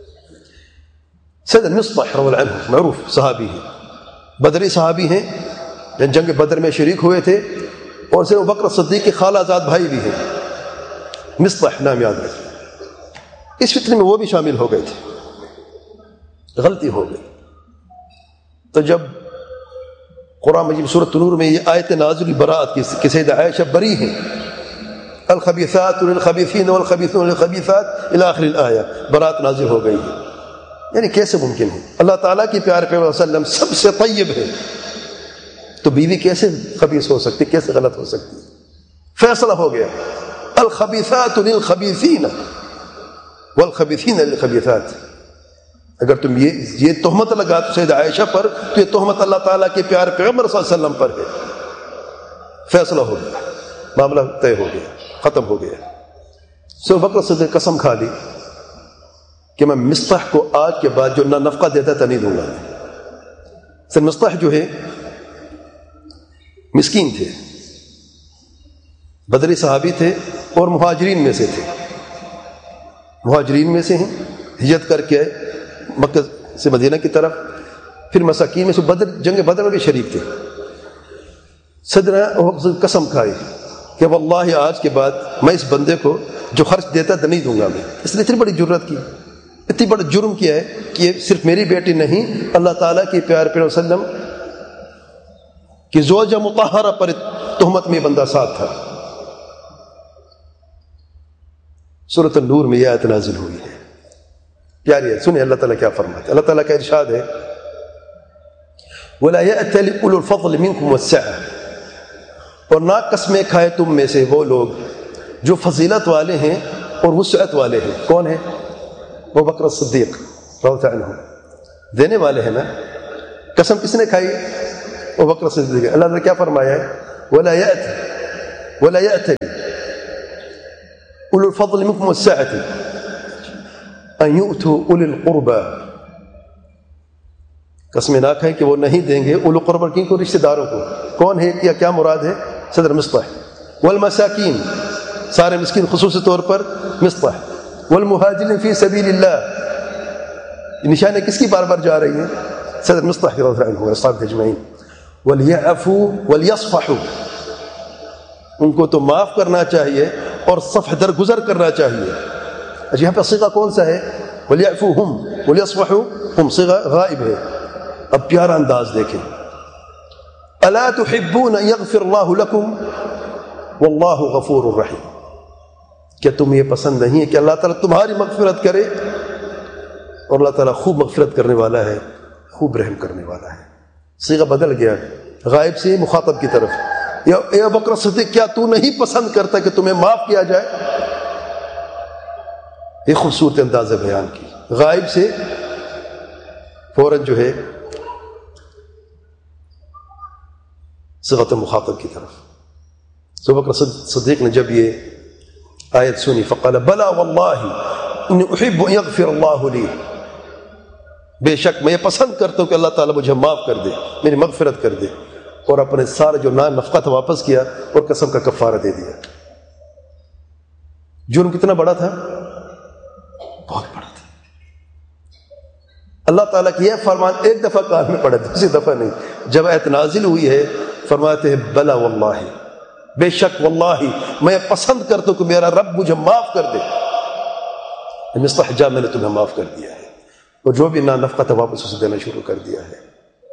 سید مصطح رضی اللہ عنہ معروف صحابی ہیں، بدری صحابی ہیں، جنگ بدر میں شریک ہوئے تھے، اور سید ابوبکر صدیق کے خالہ زاد بھائی بھی ہیں. مصطح نام یاد رکھیں. اس فتنے میں وہ بھی شامل ہو گئے تھے، غلطی ہو گئی. تو جب قرآن مجید سورۃ نور میں یہ آیت نازل برات کی کہ سید عائشہ بری ہیں، الخبیثات للخبیثین والخبیثون للخبیثات الی آخر الآیہ، برات نازل ہو گئی ہے. یعنی کیسے ممکن ہے؟ اللہ تعالیٰ کی پیارے پیغمبر صلی اللہ علیہ وسلم سب سے طیب ہے، تو بیوی کیسے خبیث ہو سکتی، کیسے غلط ہو سکتی؟ فیصلہ ہو گیا، الخبیثات للخبیثین والخبیثین للخبیثات. اگر تم یہ یہ تہمت لگا تو سید عائشہ پر، تو یہ تہمت اللہ تعالیٰ کے پیارے پیغمبر صلی اللہ علیہ وسلم پر ہے. فیصلہ ہو گیا، معاملہ طے ہو گیا، ختم ہو گیا. سو بکر صدیق قسم کھا لی کہ میں مصطح کو آج کے بعد جو نہ نفقہ دیتا تھا نہیں دوں گا. سر مصطح جو ہے مسکین تھے، بدری صحابی تھے اور مہاجرین میں سے تھے. مہاجرین میں سے ہیں، ہجرت کر کے مکہ سے مدینہ کی طرف، پھر مساکین میں سے بدر جنگ بدر میں بھی شریک تھے. صدر قسم کھائی کہ واللہ آج کے بعد میں اس بندے کو جو خرچ دیتا تھا نہیں دوں گا میں. اس نے اتنی بڑی جرت کی، اتنی بڑا جرم کیا ہے کہ یہ صرف میری بیٹی نہیں، اللہ تعالیٰ کی پیارے پیغمبر صلی اللہ علیہ وسلم کی زوجہ مطہرہ پر تہمت میں بندہ ساتھ تھا. سورۃ النور میں یہ آیت نازل ہوئی ہے. پیاری ہے، سنیں اللہ تعالیٰ کیا فرماتے ہیں. اللہ تعالیٰ کا ارشاد ہے وَلَا يَأْتَلِ أُولُو الْفَضْلِ مِنْكُمْ وَالسَّعَةِ، اور نہ قسمیں کھائے تم میں سے وہ لوگ جو فضیلت والے ہیں اور وسعت والے ہیں. کون ہیں؟ ابو بکر الصدیق رضی اللہ عنہ، دینے والے ہیں نا. قسم کس نے کھائی؟ ابو بکر الصدیق. اللہ نے کیا فرمایا ہے؟ وَلَا يَأْتِ وَلَا يَأْتَلِ أُولُو الْفَضْلِ مِنْكُمْ وَالسَّعَةِ. ان یؤتوا اولی القربى، قسم ناک ہے کہ وہ نہیں دیں گے اولو قربہ کن کو، رشتہ داروں کو. کون ہے یا کیا مراد ہے؟ صدر مصطح. والمساکین، سارے مسکین خصوصی طور پر مصطح. والمہاجرین فی سبیل اللہ، نشانیں کس کی بار بار جا رہی ہیں؟ صدر مصطح رضی اللہ عنہ اصحاب اجمعین. ولیعفوا ولیصفحوا، ان کو تو معاف کرنا چاہیے اور صفح درگزر کرنا چاہیے. اچھا یہاں پہ صیغہ کون سا ہے؟ ولیعفوا ہم ولیصفحوا ہم، صیغہ غائب ہے. اب پیارا انداز دیکھیں. الا تحبون ان یغفر اللہ لکم واللہ غفور الرحیم، کیا تم یہ پسند نہیں ہے کہ اللہ تعالیٰ تمہاری مغفرت کرے؟ اور اللہ تعالیٰ خوب مغفرت کرنے والا ہے، خوب رحم کرنے والا ہے. صیغہ بدل گیا، غائب سے مخاطب کی طرف. یا اے ابو بکر صدیق، کیا تو نہیں پسند کرتا کہ تمہیں معاف کیا جائے؟ یہ خوبصورت انداز ہے بیان کی. غائب سے فوراً جو ہے صیغۃ مخاطب کی طرف. ابو بکر صدیق نے جب یہ آیت سنی فقال بلا واللہ انی احب ان یغفر اللہ لی، بے شک میں یہ پسند کرتا ہوں کہ اللہ تعالیٰ مجھے معاف کر دے، میری مغفرت کر دے. اور اپنے سارے جو نان نفقہ تھا واپس کیا اور قسم کا کفارہ دے دیا. جرم کتنا بڑا تھا؟ بہت بڑا تھا. اللہ تعالیٰ کی یہ فرمان ایک دفعہ کان میں پڑا، دوسری دفعہ نہیں. جب آیت نازل ہوئی ہے فرماتے ہیں بلا واللہ، بے شک واللہ میں پسند کرتا ہوں کہ میرا رب مجھے معاف کر دے. مستحجاب میں نے تمہیں معاف کر دیا ہے، اور جو بھی نا نفقہ تھا واپس اسے دینا شروع کر دیا ہے.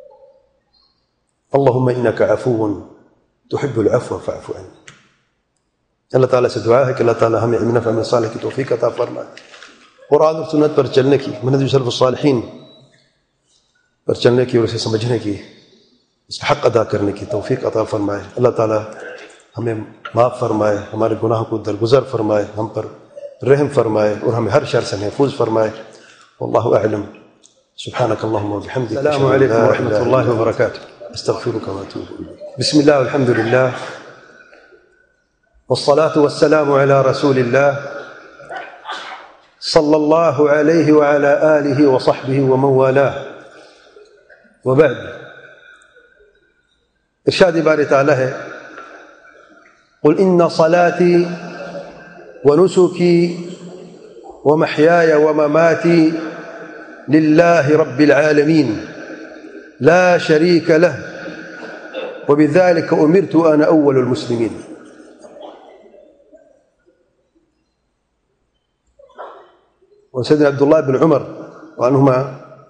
اللہم انک عفو تحب العفو فاعف عنی. اللہ تعالیٰ سے دعا ہے کہ اللہ تعالیٰ ہمیں علم نافع عمل صالح کی توفیق عطا فرمائے، قرآن اور سنت پر چلنے کی، منہج سلف الصالحین پر چلنے کی اور اسے سمجھنے کی، اس کا حق ادا کرنے کی توفیق عطا فرمائے. اللہ تعالیٰ ہمیں معاف فرمائے، ہمارے گناہوں کو درگزر فرمائے، ہم پر رحم فرمائے اور ہمیں ہر شر سے محفوظ فرمائے. واللہ اعلم. سبحانک اللہم وبحمدک. السلام علیکم ورحمۃ اللہ وبرکاتہ. استغفرک واتوب الیک. بسم اللہ والحمد للہ والصلاة والسلام على رسول اللہ صلی اللہ علیہ وعلى آلہ وصحبہ ومن والاه. وبعد، ارشاد باری تعالی ہے قل ان صلاتي ونسكي ومحياي ومماتي لله رب العالمين لا شريك له وبذلك أمرت أنا أول المسلمين. وسيدنا عبد الله بن عمر عنهما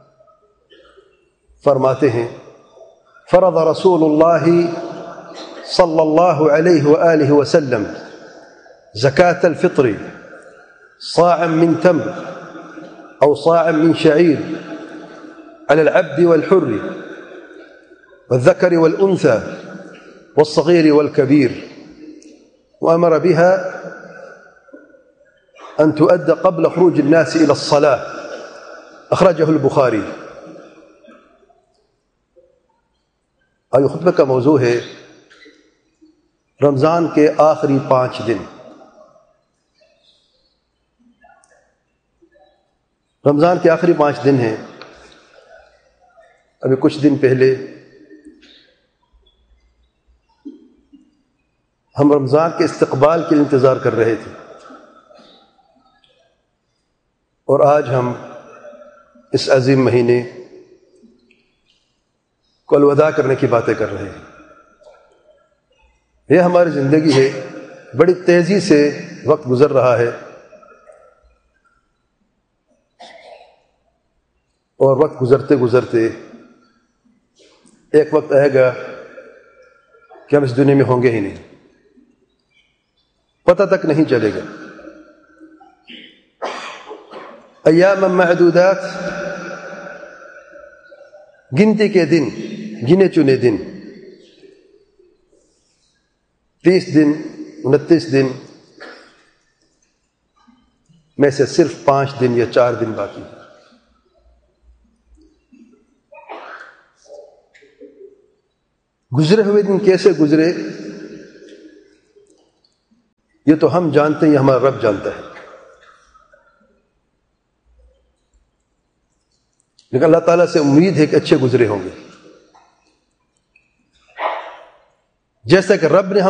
فرماتے ہیں فرض رسول الله صلى الله عليه وآله وسلم زكاة الفطر صاعا من تمر أو صاعا من شعير على العبد والحر والذكر والأنثى والصغير والكبير، وأمر بها أن تؤدى قبل خروج الناس إلى الصلاة. أخرجه البخاري. آج خطبہ کا موضوع ہے رمضان کے آخری پانچ دن. رمضان کے آخری پانچ دن ہیں. ابھی کچھ دن پہلے ہم رمضان کے استقبال کے انتظار کر رہے تھے، اور آج ہم اس عظیم مہینے کو الوداع کرنے کی باتیں کر رہے ہیں. یہ ہماری زندگی ہے، بڑی تیزی سے وقت گزر رہا ہے، اور وقت گزرتے گزرتے ایک وقت آئے گا کہ ہم اس دنیا میں ہوں گے ہی نہیں، پتہ تک نہیں چلے گا. ایام معدودات، گنتی کے دن، گنے چنے دن، تیس دن، انتیس دن میں سے صرف پانچ دن یا چار دن باقی. گزرے ہوئے دن کیسے گزرے یہ تو ہم جانتے ہیں، یہ ہمارا رب جانتا ہے. لیکن اللہ تعالیٰ سے امید ہے کہ اچھے گزرے ہوں گے. جیسا کہ رب نے